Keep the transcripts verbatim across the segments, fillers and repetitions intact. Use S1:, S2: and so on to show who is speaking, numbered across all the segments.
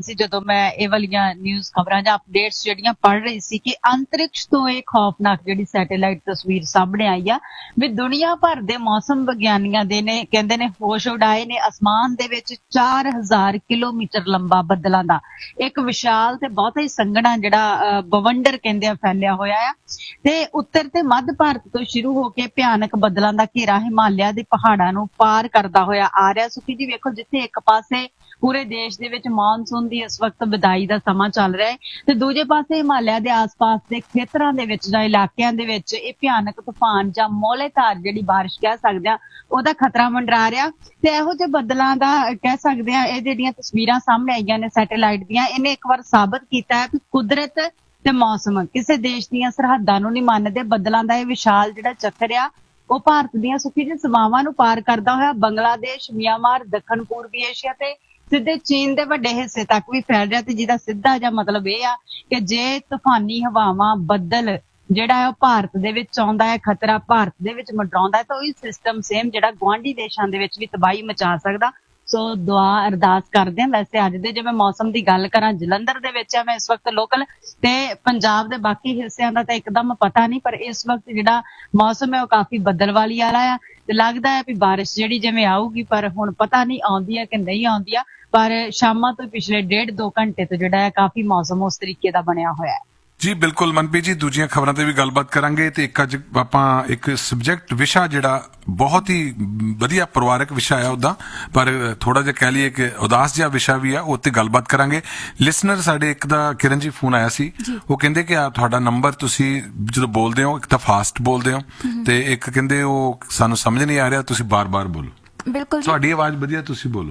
S1: ਸੀ ਜਦੋਂ ਮੈਂ ਇਹ ਵਾਲੀਆਂ ਨਿਊਜ਼ ਖਬਰਾਂ ਜਾਂ ਅਪਡੇਟਸ ਜਿਹੜੀਆਂ ਪੜ੍ਹ ਰਹੀ ਸੀ ਕਿ ਅੰਤਰਿਕਸ਼ ਤੋਂ ਇਹ ਖੌਫਨਾਕ ਜਿਹੜੀ ਸੈਟੇਲਾਈਟ ਤਸਵੀਰ ਸਾਹਮਣੇ ਆਈ ਆ ਵੀ ਦੁਨੀਆ ਭਰ ਦੇ ਮੌਸਮ ਵਿਗਿਆਨੀਆਂ ਦੇ ਨੇ ਕਹਿੰਦੇ ਨੇ ਹੋਸ਼ ਉਡਾਏ ਨੇ ਅਸਮਾਨ ਦੇ ਵਿੱਚ ਚਾਰ ਹਜ਼ਾਰ ਕਿਲੋਮੀਟਰ ਲੰਬਾ ਬੱਦਲਾਂ ਦਾ ਇੱਕ ਵਿਸ਼ਾਲ ਤੇ ਬਹੁਤ ਹੀ ਸੰਘਣਾ ਜਿਹੜਾ ਬਵੰਡਰ ਕਹਿੰਦੇ ਆ ਫੈਲਿਆ ਹੋਇਆ ਆ ਤੇ ਉੱਤਰ ਤੇ ਮੱਧ ਭਾਰਤ ਤੋਂ ਸ਼ੁਰੂ ਹੋ ਕੇ ਭਿਆਨਕ ਬੱਦਲਾਂ ਦਾ ਘੇਰਾ ਹਿਮਾਲਿਆ ਦੇ ਪਹਾੜਾਂ ਨੂੰ ਪਾਰ ਕਰਦਾ ਹੋਇਆ ਆ ਰਿਹਾ। ਸੁਖੀ ਜੀ ਵੇਖੋ ਜਿੱਥੇ ਇੱਕ ਪਾਸੇ ਪੂਰੇ ਦੇਸ਼ ਦੇ ਵਿੱਚ ਮੌਨਸੂਨ ਦੀ ਇਸ ਵਕਤ ਵਿਦਾਈ ਦਾ ਸਮਾਂ ਚੱਲ ਰਿਹਾ ਹੈ ਤੇ ਦੂਜੇ ਪਾਸੇ ਹਿਮਾਲਿਆ ਦੇ ਆਸ-ਪਾਸ ਦੇ ਖੇਤਰਾਂ ਦੇ ਵਿੱਚ ਜਾਂ ਇਲਾਕਿਆਂ ਦੇ ਵਿੱਚ ਇਹ ਭਿਆਨਕ ਤੂਫਾਨ ਜਾਂ ਮੌਲੇਧਾਰ ਜਿਹੜੀ ਬਾਰਿਸ਼ ਕਹਿ ਸਕਦੇ ਆ ਉਹਦਾ ਖਤਰਾ ਮੰਡਰਾ ਰਿਹਾ ਤੇ ਇਹੋ ਜਿਹੇ ਬੱਦਲਾਂ ਦਾ ਕਹਿ ਸਕਦੇ ਆ ਇਹ ਜਿਹੜੀਆਂ ਤਸਵੀਰਾਂ ਸਾਹਮਣੇ ਆਈਆਂ ਨੇ ਸੈਟੇਲਾਈਟ ਦੀਆਂ ਇਹਨੇ ਇੱਕ ਵਾਰ ਸਾਬਤ ਕੀਤਾ ਹੈ ਕਿ ਕੁਦਰਤ ਤੇ ਮੌਸਮ ਕਿਸੇ ਦੇਸ਼ ਦੀਆਂ ਸਰਹੱਦਾਂ ਨੂੰ ਨਹੀਂ ਮੰਨਦੇ। ਬੱਦਲਾਂ ਦਾ ਇਹ ਵਿਸ਼ਾਲ ਜਿਹੜਾ ਚੱਕਰ ਆ ਉਹ ਭਾਰਤ ਦੀਆਂ ਸੁਖੀ ਜਿਹੀ ਸਮਾਵਾਂ ਨੂੰ ਪਾਰ ਕਰਦਾ ਹੋਇਆ ਬੰਗਲਾਦੇਸ਼, ਮਿਆਂਮਾਰ, ਦੱਖਣ ਪੂਰਬੀ ਏਸ਼ੀਆ ਤੇ ਸਿੱਧੇ ਚੀਨ ਦੇ ਵੱਡੇ ਹਿੱਸੇ ਤੱਕ ਵੀ ਫੈਲ ਰਿਹਾ ਤੇ ਜਿਹਦਾ ਸਿੱਧਾ ਜਿਹਾ ਮਤਲਬ ਇਹ ਆ ਕਿ ਜੇ ਤੂਫਾਨੀ ਹਵਾਵਾਂ ਬੱਦਲ ਜਿਹੜਾ ਹੈ ਉਹ ਭਾਰਤ ਦੇ ਵਿੱਚ ਆਉਂਦਾ ਹੈ ਖਤਰਾ ਭਾਰਤ ਦੇ ਵਿੱਚ ਮੰਡਰਾਉਂਦਾ ਹੈ ਤਾਂ ਉਹੀ ਸਿਸਟਮ ਸੇਮ ਜਿਹੜਾ ਗੁਆਂਢੀ ਦੇਸ਼ਾਂ ਦੇ ਵਿੱਚ ਵੀ ਤਬਾਹੀ ਮਚਾ ਸਕਦਾ। ਸੋ ਦੁਆ ਅਰਦਾਸ ਕਰਦੇ ਹਾਂ। ਵੈਸੇ ਅੱਜ ਦੇ ਜੇ ਮੈਂ ਮੌਸਮ ਦੀ ਗੱਲ ਕਰਾਂ ਜਲੰਧਰ ਦੇ ਵਿੱਚ ਆ ਮੈਂ ਇਸ ਵਕਤ ਲੋਕਲ ਤੇ ਪੰਜਾਬ ਦੇ ਬਾਕੀ ਹਿੱਸਿਆਂ ਦਾ ਤਾਂ ਇੱਕਦਮ ਪਤਾ ਨਹੀਂ ਪਰ ਇਸ ਵਕਤ ਜਿਹੜਾ ਮੌਸਮ ਹੈ ਉਹ ਕਾਫੀ ਬੱਦਲਵਾਲੀ ਵਾਲਾ ਆ ਤੇ ਲੱਗਦਾ ਹੈ ਵੀ ਬਾਰਿਸ਼ ਜਿਹੜੀ ਜਿਵੇਂ ਆਊਗੀ ਪਰ ਹੁਣ ਪਤਾ ਨਹੀਂ ਆਉਂਦੀ ਹੈ ਕਿ ਨਹੀਂ ਆਉਂਦੀ ਆ ਪਰ ਸ਼ਾਮਾਂ ਤੋਂ ਪਿਛਲੇ ਡੇਢ ਦੋ ਘੰਟੇ ਤੋਂ ਜਿਹੜਾ ਹੈ ਕਾਫੀ ਮੌਸਮ ਉਸ ਤਰੀਕੇ ਦਾ ਬਣਿਆ ਹੋਇਆ ਹੈ।
S2: ਜੀ ਬਿਲਕੁਲ ਮਨਪ੍ਰੀਤ ਜੀ ਦੂਜੀਆਂ ਖਬਰਾਂ ਤੇ ਵੀ ਗੱਲਬਾਤ ਕਰਾਂਗੇ ਤੇ ਇੱਕ ਅੱਜ ਆਪਾਂ ਇੱਕ ਸਬਜੈਕਟ ਵਿਸ਼ਾ ਜਿਹੜਾ ਬਹੁਤ ਹੀ ਵਧੀਆ ਪਰਿਵਾਰਕ ਵਿਸ਼ਾ ਆ ਉਹਦਾ ਪਰ ਥੋੜਾ ਜਿਹਾ ਕਹਿ ਲਈਏ ਕਿ ਉਦਾਸ ਜਿਹਾ ਵਿਸ਼ਾ ਵੀ ਆ ਉਹ ਤੇ ਗੱਲਬਾਤ ਕਰਾਂਗੇ। ਲਿਸਨਰ ਸਾਡੇ ਇੱਕ ਦਾ ਕਿਰਨ ਜੀ ਫੋਨ ਆਇਆ ਸੀ ਉਹ ਕਹਿੰਦੇ ਕਿ ਆ ਤੁਹਾਡਾ ਨੰਬਰ ਤੁਸੀਂ ਜਦੋਂ ਬੋਲਦੇ ਹੋ ਇੱਕ ਤਾਂ ਫਾਸਟ ਬੋਲਦੇ ਹੋ ਤੇ ਇੱਕ ਕਹਿੰਦੇ ਉਹ ਸਾਨੂੰ ਸਮਝ ਨਹੀਂ ਆ ਰਿਹਾ ਤੁਸੀਂ ਬਾਰ-ਬਾਰ ਬੋਲੋ।
S3: ਬਿਲਕੁਲ
S2: ਤੁਹਾਡੀ ਆਵਾਜ਼ ਵਧੀਆ ਤੁਸੀਂ ਬੋਲੋ।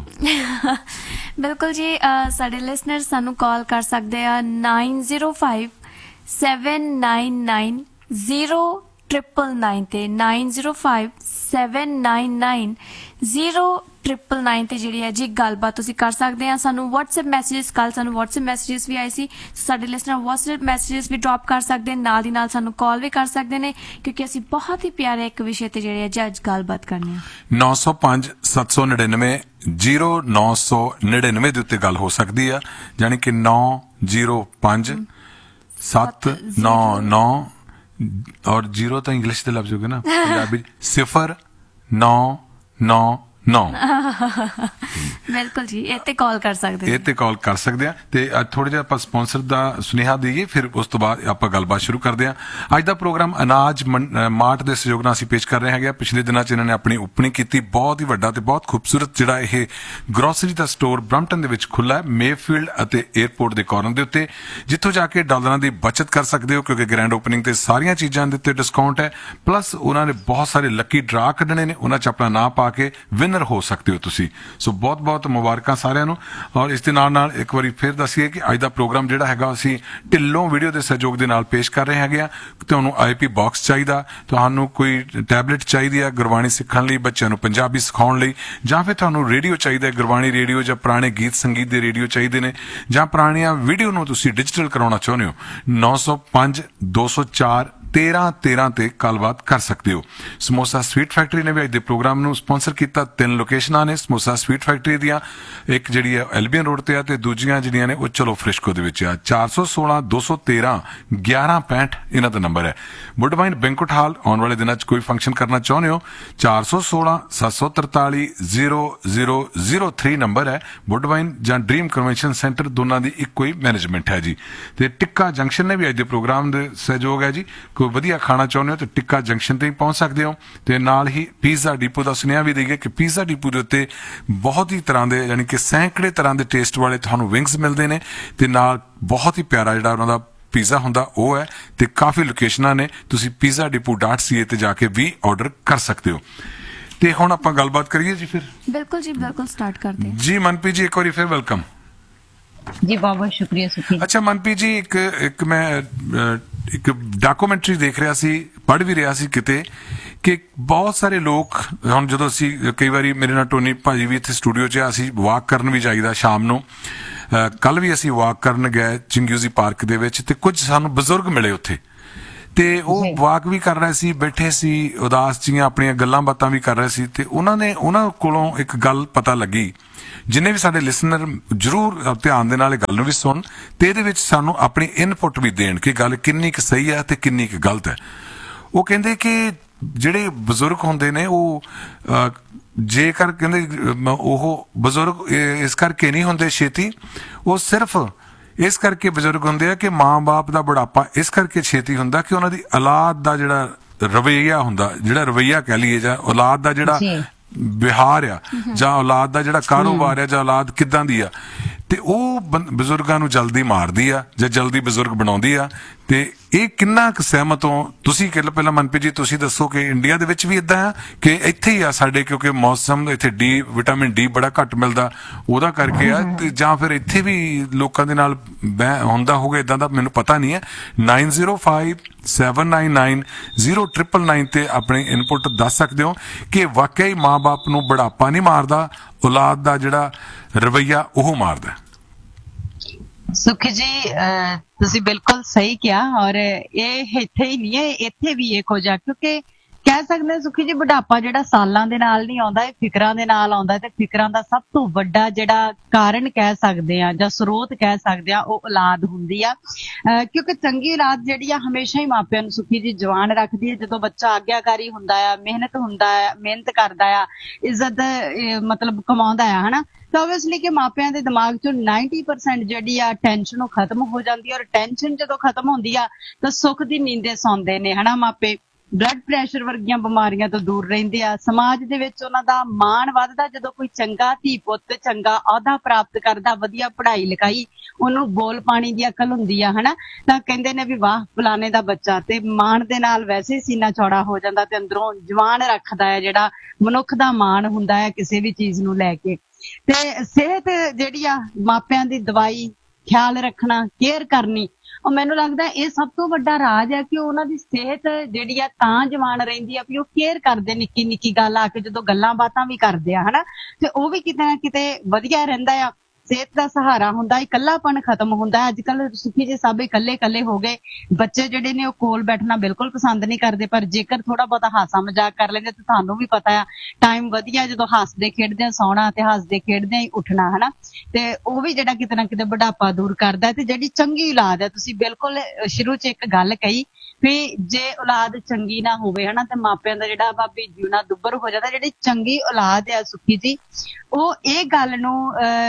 S3: ਬਿਲਕੁਲ ਜੀ ਸਾਡੇ ਲਿਸਨਰ ਸਾਨੂੰ ਕਾਲ ਕਰ ਸਕਦੇ ਆ nine zero five seven nine nine zero triple nine ਤੇ nine zero five seven nine nine zero triple nine ਤੇ ਜਿਹੜੀ ਹੈ ਜੀ ਗੱਲਬਾਤ ਤੁਸੀਂ ਕਰ ਸਕਦੇ ਆ। ਸਾਨੂੰ WhatsApp ਮੈਸੇजेस ਕੱਲ ਸਾਨੂੰ WhatsApp ਮੈਸੇजेस ਵੀ ਆਏ ਸੀ ਸਾਡੇ ਲਿਸਨਰ WhatsApp ਮੈਸੇजेस ਵੀ ਡ੍ਰੌਪ ਕਰ ਸਕਦੇ ਨੇ ਨਾਲ ਦੀ ਨਾਲ ਸਾਨੂੰ ਕਾਲ ਵੀ ਕਰ ਸਕਦੇ ਨੇ ਕਿਉਂਕਿ ਅਸੀਂ ਬਹੁਤ ਹੀ ਪਿਆਰੇ ਇੱਕ ਵਿਸ਼ੇ ਤੇ ਜਿਹੜੇ ਹੈ ਅੱਜ ਗੱਲਬਾਤ ਕਰਨੀ ਹੈ।
S2: ਨੌ ਸੌ ਪੰਜ ਸੱਤ ਸੌ ਨੜਿਨਵੇਂ ਜ਼ੀਰੋ ਨੌ ਸੌ ਨੜਿਨਵੇਂ ਦੇ ਉੱਤੇ ਗੱਲ ਹੋ ਸਕਦੀ ਆ ਜਾਣੀ ਕਿ ਨੌ ਜ਼ੀਰੋ ਪੰਜ ਸੱਤ ਨੌ ਨੌ ਔਰ ਜ਼ੀਰੋ ਤਾਂ ਇੰਗਲਿਸ਼ ਦੇ ਲਫ਼ਜ਼ ਹੋ ਗਏ ਨਾ ਪੰਜਾਬੀ ਸਿਫਰ ਨੌ ਨੌ ਨੌ
S3: ਬਿਲਕੁਲ ਜੀ ਇਹ ਤੇ ਕਾਲ ਕਰ ਸਕਦੇ
S2: ਇਹ ਤੇ ਕਾਲ ਕਰ ਸਕਦੇ ਆ ਤੇ ਅੱਜ ਥੋੜਾ ਜਿਹਾ ਆਪਾਂ ਸਪਾਂਸਰ ਦਾ ਸੁਨੇਹਾ ਦੇਈਏ ਫਿਰ ਉਸ ਤੋਂ ਬਾਅਦ ਆਪਾਂ ਗੱਲਬਾਤ ਸ਼ੁਰੂ ਕਰਦੇ ਆ। ਅੱਜ ਦਾ ਪ੍ਰੋਗਰਾਮ ਅਨਾਜ ਮਾਰਟ ਦੇ ਸਹਿਯੋਗ ਨਾਲ ਅਸੀਂ ਪੇਸ਼ ਕਰ ਰਹੇ ਹੈਗੇ। ਪਿਛਲੇ ਦਿਨਾਂ 'ਚ ਇਹਨਾਂ ਨੇ ਆਪਣੀ ਓਪਨਿੰਗ ਕੀਤੀ ਬਹੁਤ ਹੀ ਵੱਡਾ ਤੇ ਬਹੁਤ ਖੂਬਸੂਰਤ ਜਿਹੜਾ ਇਹ ਗਰੋਸਰੀ ਦਾ ਸਟੋਰ ਬ੍ਰੈਂਪਟਨ ਦੇ ਵਿੱਚ ਖੁੱਲ੍ਹਾ ਹੈ ਮੇਫੀਲਡ ਅਤੇ ਏਅਰਪੋਰਟ ਦੇ ਕਾਰਨਰ ਦੇ ਉੱਤੇ ਜਿੱਥੋਂ ਜਾ ਕੇ ਡਾਲਰਾਂ ਦੀ ਬਚਤ ਕਰ ਸਕਦੇ ਹੋ ਕਿਉਂਕਿ ਗ੍ਰੈਂਡ ਓਪਨਿੰਗ ਤੇ ਸਾਰੀਆਂ ਚੀਜ਼ਾਂ ਦੇ ਉੱਤੇ ਡਿਸਕਾਊਂਟ ਹੈ ਪਲੱਸ ਉਹਨਾਂ ਨੇ ਬਹੁਤ ਸਾਰੇ ਲੱਕੀ ਡਰਾ ਕੱਢਣੇ ਨੇ ਉਹਨਾਂ 'ਚ ਆਪਣਾ ਨਾਂ ਪਾ ਕੇ ਵਿਨਰ ਹੋ ਸਕਦੇ ਹੋ ਤੁਸੀਂ। ਸੋ ਬਹੁਤ ਬਹੁਤ ਮੁਬਾਰਕਾਂ ਸਾਰਿਆਂ ਨੂੰ ਔਰ ਇਸ ਦੇ ਨਾਲ ਨਾਲ ਇੱਕ ਵਾਰੀ ਫਿਰ ਦੱਸੀਏ ਕਿ ਅੱਜ ਦਾ ਪ੍ਰੋਗਰਾਮ ਜਿਹੜਾ ਹੈਗਾ ਅਸੀਂ ਢਿੱਲੋਂ ਵੀਡੀਓ ਦੇ ਸਹਿਯੋਗ ਦੇ ਨਾਲ ਪੇਸ਼ ਕਰ ਰਹੇ ਹੈਗੇ ਆ। ਤੁਹਾਨੂੰ ਆਈ ਪੀ ਬਾਕਸ ਚਾਹੀਦਾ ਤੁਹਾਨੂੰ ਕੋਈ ਟੈਬਲੇਟ ਚਾਹੀਦੀ ਆ ਗੁਰਬਾਣੀ ਸਿੱਖਣ ਲਈ ਬੱਚਿਆਂ ਨੂੰ ਪੰਜਾਬੀ ਸਿਖਾਉਣ ਲਈ ਜਾਂ ਫਿਰ ਤੁਹਾਨੂੰ ਰੇਡੀਓ ਚਾਹੀਦਾ ਗੁਰਬਾਣੀ ਰੇਡੀਓ ਜਾਂ ਪੁਰਾਣੇ ਗੀਤ ਸੰਗੀਤ ਦੇ ਰੇਡੀਓ ਚਾਹੀਦੇ ਨੇ ਜਾਂ ਪੁਰਾਣੀਆਂ ਵੀਡੀਓ ਨੂੰ ਤੁਸੀਂ ਡਿਜੀਟਲ ਕਰਾਉਣਾ ਚਾਹੁੰਦੇ ਹੋ ਨੌ ਸੌ ਪੰਜ ਦੋ ਸੌ ਚਾਰ ਤੇਰਾਂ ਤੇਰਾਂ ਤੇ ਗੱਲਬਾਤ ਕਰ ਸਕਦੇ ਹੋ। ਸਮੋਸਾ ਸਵੀਟ ਫੈਕਟਰੀ ਨੇ ਵੀ ਅੱਜ ਦੇ ਪ੍ਰੋਗਰਾਮ ਨੂੰ ਸਪਾਂਸਰ ਕੀਤਾ। ਤਿੰਨ ਲੋਕੇਸ਼ਨਾਂ ਨੇ ਸਮੋਸਾ ਸਵੀਟ ਫੈਕਟਰੀ ਦੀਆਂ ਇੱਕ ਜਿਹੜੀ ਹੈ ਐਲਬੀਅਨ ਰੋਡ ਤੇ ਆ ਤੇ ਦੂਜੀਆਂ ਜਿਹੜੀਆਂ ਨੇ ਉਹ ਚਲੋ ਫ੍ਰਿਸ਼ਕੋ ਦੇ ਵਿੱਚ ਆ। ਚਾਰ ਸੌ ਸੋਲਾਂ ਦੋ ਸੌ ਤੇਰਾਂ ਗਿਆਰਾਂ ਪੈਂਹਠ ਇਹਨਾਂ ਦਾ ਨੰਬਰ ਹੈ। ਵੁੱਡਵਾਈਨ ਬੈਂਕੁਟ ਹਾਲ ਆਉਣ ਵਾਲੇ ਦਿਨਾਂ 'ਚ ਕੋਈ ਫੰਕਸ਼ਨ ਕਰਨਾ ਚਾਹੁੰਦੇ ਹੋ ਚਾਰ ਸੌ ਸੋਲਾਂ ਸੱਤ ਸੌ ਤਰਤਾਲੀ zero zero zero three number ਹੈ। ਵੁੱਡਵਾਈਨ ਜਾਂ ਡ੍ਰੀਮ ਕਨਵੈਨਸ਼ਨ ਸੈਂਟਰ ਦੋਨਾਂ ਦੀ ਇੱਕੋ ਹੀ ਮੈਨੇਜਮੈਂਟ ਹੈ ਜੀ। ਤੇ ਟਿੱਕਾ ਜੰਕਸ਼ਨ ਨੇ ਵੀ ਅੱਜ ਦੇ ਪ੍ਰੋਗਰਾਮ ਦੇ ਸਹਿਯੋਗ ਹੈ ਜੀ। ਕੋਈ ਵਧੀਆ ਖਾਣਾ ਚਾਹੁੰਦੇ ਹੋ ਤਾਂ ਟਿੱਕਾ ਜੰਕਸ਼ਨ ਤੇ ਹੀ ਪਹੁੰਚ ਸਕਦੇ ਹੋ ਤੇ ਨਾਲ ਹੀ ਪੀਜ਼ਾ ਡੀਪੋ ਦਾ ਸੁਨੇਹਾ ਵੀ ਦੇਈਏ ਕਿ ਪੀਜ਼ਾ ਡੀਪੋ ਦੇ ਉੱਤੇ ਬਹੁਤ ਹੀ ਤਰ੍ਹਾਂ ਦੇ ਯਾਨੀ ਕਿ ਸੈਂਕੜੇ ਤਰ੍ਹਾਂ ਦੇ ਟੇਸਟ ਵਾਲੇ ਤੁਹਾਨੂੰ ਵਿੰਗਸ ਮਿਲਦੇ ਨੇ ਤੇ ਨਾਲ ਬਹੁਤ ਹੀ ਪਿਆਰਾ ਜਿਹੜਾ ਉਹਨਾਂ ਦਾ ਪੀਜ਼ਾ ਹੁੰਦਾ ਉਹ ਹੈ ਤੇ ਕਾਫੀ ਲੋਕੇਸ਼ਨਾਂ ਨੇ ਤੁਸੀਂ ਪੀਜ਼ਾ ਡੀਪੋ ਡਾਟ ਸੀ ਏ ਤੇ ਜਾ ਕੇ ਵੀ ਆਰਡਰ ਕਰ ਸਕਦੇ ਹੋ। ਤੇ ਹੁਣ ਆਪਾਂ ਗੱਲਬਾਤ ਕਰੀਏ ਜੀ ਫਿਰ।
S3: ਬਿਲਕੁਲ ਜੀ ਬਿਲਕੁਲ ਸਟਾਰਟ ਕਰਦੇ ਹਾਂ
S2: ਜੀ। ਮਨਪ੍ਰੀਤ ਜੀ ਇੱਕ ਵਾਰੀ ਫਿਰ ਵੈਲਕਮ
S1: ਜੀ। ਬਹੁਤ ਬਹੁਤ ਸ਼ੁਕਰੀਆ ਸੁਖੀ।
S2: ਅੱਛਾ ਮਨਪ੍ਰੀਤ ਜੀ ਇੱਕ ਇੱਕ ਮੈਂ ਇੱਕ ਡਾਕੂਮੈਂਟਰੀ ਦੇਖ ਰਿਹਾ ਸੀ ਪੜ੍ਹ ਵੀ ਰਿਹਾ ਸੀ ਕਿਤੇ ਕਿ ਬਹੁਤ ਸਾਰੇ ਲੋਕ ਹੁਣ ਜਦੋਂ ਅਸੀਂ ਕਈ ਵਾਰੀ ਮੇਰੇ ਨਾਲ ਟੋਨੀ ਭਾਜੀ ਵੀ ਇੱਥੇ ਸਟੂਡੀਓ 'ਚ ਅਸੀਂ ਵਾਕ ਕਰਨ ਵੀ ਜਾਈਦਾ ਸ਼ਾਮ ਨੂੰ ਕੱਲ ਵੀ ਅਸੀਂ ਵਾਕ ਕਰਨ ਗਏ ਚਿੰਗਿਊਜ਼ੀ ਪਾਰਕ ਦੇ ਵਿੱਚ ਤੇ ਕੁਝ ਸਾਨੂੰ ਬਜ਼ੁਰਗ ਮਿਲੇ ਉੱਥੇ ਤੇ ਉਹ ਵਾਕ ਵੀ ਕਰ ਰਹੇ ਸੀ, ਬੈਠੇ ਸੀ, ਉਦਾਸ ਜੀਆਂ ਆਪਣੀਆਂ ਗੱਲਾਂ ਬਾਤਾਂ ਵੀ ਕਰ ਰਹੇ ਸੀ, ਤੇ ਉਹਨਾਂ ਨੇ ਉਹਨਾਂ ਕੋਲੋਂ ਇੱਕ ਗੱਲ ਪਤਾ ਲੱਗੀ। ਜਿੰਨੇ ਵੀ ਸਾਡੇ ਲਿਸਨਰ ਜ਼ਰੂਰ ਧਿਆਨ ਦੇ ਨਾਲ ਇਹ ਗੱਲ ਨੂੰ ਵੀ ਸੁਣ ਤੇ ਇਹਦੇ ਵਿੱਚ ਸਾਨੂੰ ਆਪਣੀ ਇਨਪੁਟ ਵੀ ਦੇਣ ਕਿ ਗੱਲ ਕਿੰਨੀ ਕੁ ਸਹੀ ਹੈ ਤੇ ਕਿੰਨੀ ਕੁ ਗਲਤ ਹੈ। ਉਹ ਕਹਿੰਦੇ ਕਿ ਜਿਹੜੇ ਬਜ਼ੁਰਗ ਹੁੰਦੇ ਨੇ ਉਹ ਜੇਕਰ ਕਹਿੰਦੇ ਉਹ ਬਜ਼ੁਰਗ ਇਸ ਕਰਕੇ ਨਹੀਂ ਹੁੰਦੇ ਛੇਤੀ, ਉਹ ਸਿਰਫ ਇਸ ਕਰਕੇ ਬਜ਼ੁਰਗ ਹੁੰਦੇ ਆ ਕਿ ਮਾਂ ਬਾਪ ਦਾ ਬੁਢਾਪਾ ਇਸ ਕਰਕੇ ਛੇਤੀ ਹੁੰਦਾ ਕਿ ਉਹਨਾਂ ਦੀ ਔਲਾਦ ਦਾ ਜਿਹੜਾ ਰਵੱਈਆ ਹੁੰਦਾ, ਜਿਹੜਾ ਰਵੱਈਆ ਕਹਿ ਲਈਏ, ਜਾਂ ਔਲਾਦ ਦਾ ਜਿਹੜਾ ਵਿਹਾਰ ਆ, ਜਾਂ ਔਲਾਦ ਦਾ ਜਿਹੜਾ ਕਾਰੋਬਾਰ ਆ, ਜਾਂ ਔਲਾਦ ਕਿੱਦਾਂ ਦੀ ਆ, ਤੇ ਉਹ ਬਜ਼ੁਰਗਾਂ ਨੂੰ ਜਲਦੀ ਮਾਰਦੀ ਆ ਜਾਂ ਜਲਦੀ ਬਜ਼ੁਰਗ ਬਣਾਉਂਦੀ ਆ। ਤੇ ਇਹ ਕਿੰਨਾ ਕੁ ਸਹਿਮਤ ਹੋ ਤੁਸੀਂ? ਕਿ ਪਹਿਲਾਂ ਮਨਪ੍ਰੀਤ ਜੀ ਤੁਸੀਂ ਦੱਸੋ ਕਿ ਇੰਡੀਆ ਦੇ ਵਿੱਚ ਵੀ ਇਦਾਂ ਆ ਕਿ ਇੱਥੇ ਹੀ ਆ ਸਾਡੇ, ਕਿਉਂਕਿ ਮੌਸਮ ਇੱਥੇ ਡੀ ਵਿਟਾਮਿਨ ਡੀ ਬੜਾ ਘੱਟ ਮਿਲਦਾ ਉਹਦਾ ਕਰਕੇ ਆ, ਤੇ ਜਾਂ ਫਿਰ ਇੱਥੇ ਵੀ ਲੋਕਾਂ ਦੇ ਨਾਲ ਹੁੰਦਾ ਹੋਊਗਾ ਇਦਾਂ ਦਾ, ਮੈਨੂੰ ਪਤਾ ਨਹੀਂ ਹੈ। Nine zero five seven nine nine zero triple nine ਤੇ ਆਪਣੀ ਇਨਪੁਟ ਦੱਸ ਸਕਦੇ ਹੋ ਕਿ ਵਾਕਿਆ ਹੀ ਮਾਂ ਬਾਪ ਨੂੰ ਬੁਢਾਪਾ ਨਹੀਂ ਮਾਰਦਾ, ਔਲਾਦ ਦਾ ਜਿਹੜਾ ਰਵੱਈਆ ਉਹ ਮਾਰਦਾ।
S1: ਸੁਖ ਜੀ ਤੁਸੀਂ ਬਿਲਕੁਲ ਸਹੀ ਕਿਹਾ, ਔਰ ਇਹ ਇੱਥੇ ਹੀ ਨਹੀਂ ਹੈ, ਇੱਥੇ ਵੀ ਇਹ ਹੋ ਜਾ, ਕਿਉਂਕਿ ਕਹਿ ਸਕਦੇ ਹਾਂ ਸੁਖੀ ਜੀ ਬੁਢਾਪਾ ਜਿਹੜਾ ਸਾਲਾਂ ਦੇ ਨਾਲ ਨਹੀਂ ਆਉਂਦਾ, ਇਹ ਫਿਕਰਾਂ ਦੇ ਨਾਲ ਆਉਂਦਾ, ਤੇ ਫਿਕਰਾਂ ਦਾ ਸਭ ਤੋਂ ਵੱਡਾ ਜਿਹੜਾ ਕਾਰਨ ਕਹਿ ਸਕਦੇ ਆ ਜਾਂ ਸਰੋਤ ਕਹਿ ਸਕਦੇ ਆ ਉਹ ਔਲਾਦ ਹੁੰਦੀ ਆ। ਕਿਉਂਕਿ ਚੰਗੀ ਔਲਾਦ ਜਿਹੜੀ ਆ ਹਮੇਸ਼ਾ ਹੀ ਮਾਪਿਆਂ ਨੂੰ ਸੁਖੀ ਜੀ ਜਵਾਨ ਰੱਖਦੀ ਹੈ। ਜਦੋਂ ਬੱਚਾ ਆਗਿਆਕਾਰੀ ਹੁੰਦਾ ਆ, ਮਿਹਨਤ ਹੁੰਦਾ ਆ, ਮਿਹਨਤ ਕਰਦਾ ਆ, ਇੱਜ਼ਤ ਮਤਲਬ ਕਮਾਉਂਦਾ ਆ, ਹਨਾ, ਤਾਂ ਓਬਵੀਅਸਲੀ ਕਿ ਮਾਪਿਆਂ ਦੇ ਦਿਮਾਗ ਚੋਂ ਨਾਈਨਟੀ ਪਰਸੈਂਟ ਜਿਹੜੀ ਆ ਟੈਨਸ਼ਨ ਉਹ ਖਤਮ ਹੋ ਜਾਂਦੀ ਹੈ। ਔਰ ਟੈਨਸ਼ਨ ਜਦੋਂ ਖਤਮ ਹੁੰਦੀ ਆ ਤਾਂ ਸੁੱਖ ਦੀ ਨੀਂਦੇ ਸੌਂਦੇ ਨੇ, ਹਨਾ ਮਾਪੇ। ਬਲੱਡ ਪ੍ਰੈਸ਼ਰ ਵਰਗੀਆਂ ਬਿਮਾਰੀਆਂ ਤੋਂ ਦੂਰ ਰਹਿੰਦੇ ਆ। ਸਮਾਜ ਦੇ ਵਿੱਚ ਉਹਨਾਂ ਦਾ ਮਾਣ ਵੱਧਦਾ ਜਦੋਂ ਕੋਈ ਚੰਗਾ ਧੀ ਪੁੱਤ ਚੰਗਾ ਅਹੁਦਾ ਪ੍ਰਾਪਤ ਕਰਦਾ, ਵਧੀਆ ਪੜ੍ਹਾਈ ਲਿਖਾਈ, ਉਹਨੂੰ ਬੋਲ ਪਾਣੀ ਦੀ ਅਕਲ ਹੁੰਦੀ ਆ, ਹਨਾ, ਤਾਂ ਕਹਿੰਦੇ ਨੇ ਵੀ ਵਾਹ ਫਲਾਣੇ ਦਾ ਬੱਚਾ, ਤੇ ਮਾਣ ਦੇ ਨਾਲ ਵੈਸੇ ਸੀਨਾ ਚੌੜਾ ਹੋ ਜਾਂਦਾ ਤੇ ਅੰਦਰੋਂ ਜਵਾਨ ਰੱਖਦਾ ਹੈ, ਜਿਹੜਾ ਮਨੁੱਖ ਦਾ ਮਾਣ ਹੁੰਦਾ ਹੈ ਕਿਸੇ ਵੀ ਚੀਜ਼ ਨੂੰ ਲੈ ਕੇ। ਤੇ ਸਿਹਤ ਜਿਹੜੀ ਆ, ਮਾਪਿਆਂ ਦੀ ਦਵਾਈ, ਖਿਆਲ ਰੱਖਣਾ, ਕੇਅਰ ਕਰਨੀ, ਉਹ ਮੈਨੂੰ ਲੱਗਦਾ ਇਹ ਸਭ ਤੋਂ ਵੱਡਾ ਰਾਜ ਹੈ ਕਿ ਉਹਨਾਂ ਦੀ ਸਿਹਤ ਜਿਹੜੀ ਆ ਤਾਂ ਜਵਾਨ ਰਹਿੰਦੀ ਆ ਵੀ ਉਹ ਕੇਅਰ ਕਰਦੇ, ਨਿੱਕੀ ਨਿੱਕੀ ਗੱਲ ਆ ਕੇ ਜਦੋਂ ਗੱਲਾਂ ਬਾਤਾਂ ਵੀ ਕਰਦੇ ਆ, ਹਨਾ, ਤੇ ਉਹ ਵੀ ਕਿਤੇ ਨਾ ਕਿਤੇ ਵਧੀਆ ਰਹਿੰਦਾ ਆ। ਸਿਹਤ ਦਾ ਸਹਾਰਾ ਹੁੰਦਾ, ਇਕੱਲਾਪਣ ਖਤਮ ਹੁੰਦਾ। ਅੱਜ ਕੱਲ ਸੁਖੀ ਜੀ ਸਭ ਇਕੱਲੇ ਇਕੱਲੇ ਹੋ ਗਏ। ਬੱਚੇ ਜਿਹੜੇ ਨੇ ਉਹ ਕੋਲ ਬੈਠਣਾ ਬਿਲਕੁਲ ਪਸੰਦ ਨਹੀਂ ਕਰਦੇ, ਪਰ ਜੇਕਰ ਥੋੜਾ ਬਹੁਤਾ ਹਾਸਾ ਮਜ਼ਾਕ ਕਰ ਲੈਂਦੇ ਤਾਂ ਤੁਹਾਨੂੰ ਵੀ ਪਤਾ ਆ ਟਾਈਮ ਵਧੀਆ ਜਦੋਂ ਹੱਸਦੇ ਖੇਡਦੇ ਸੌਣਾ ਤੇ ਹੱਸਦੇ ਖੇਡਦੇ ਹੀ ਉੱਠਣਾ, ਹਨਾ, ਤੇ ਉਹ ਵੀ ਜਿਹੜਾ ਕਿਤੇ ਨਾ ਕਿਤੇ ਬੁਢਾਪਾ ਦੂਰ ਕਰਦਾ। ਤੇ ਜਿਹੜੀ ਚੰਗੀ ਔਲਾਦ ਹੈ, ਤੁਸੀਂ ਬਿਲਕੁਲ ਸ਼ੁਰੂ ਚ ਇੱਕ ਗੱਲ ਕਹੀ ਵੀ ਜੇ ਔਲਾਦ ਚੰਗੀ ਨਾ ਹੋਵੇ, ਹਨਾ, ਤੇ ਮਾਪਿਆਂ ਦਾ ਜਿਹੜਾ ਭਾਬੀ ਜਿਉਣਾ ਦੁੱਬਰ ਹੋ ਜਾਂਦਾ। ਜਿਹੜੀ ਚੰਗੀ ਔਲਾਦ ਆ ਸੁਖੀ ਜੀ, ਉਹ ਇਹ ਗੱਲ ਨੂੰ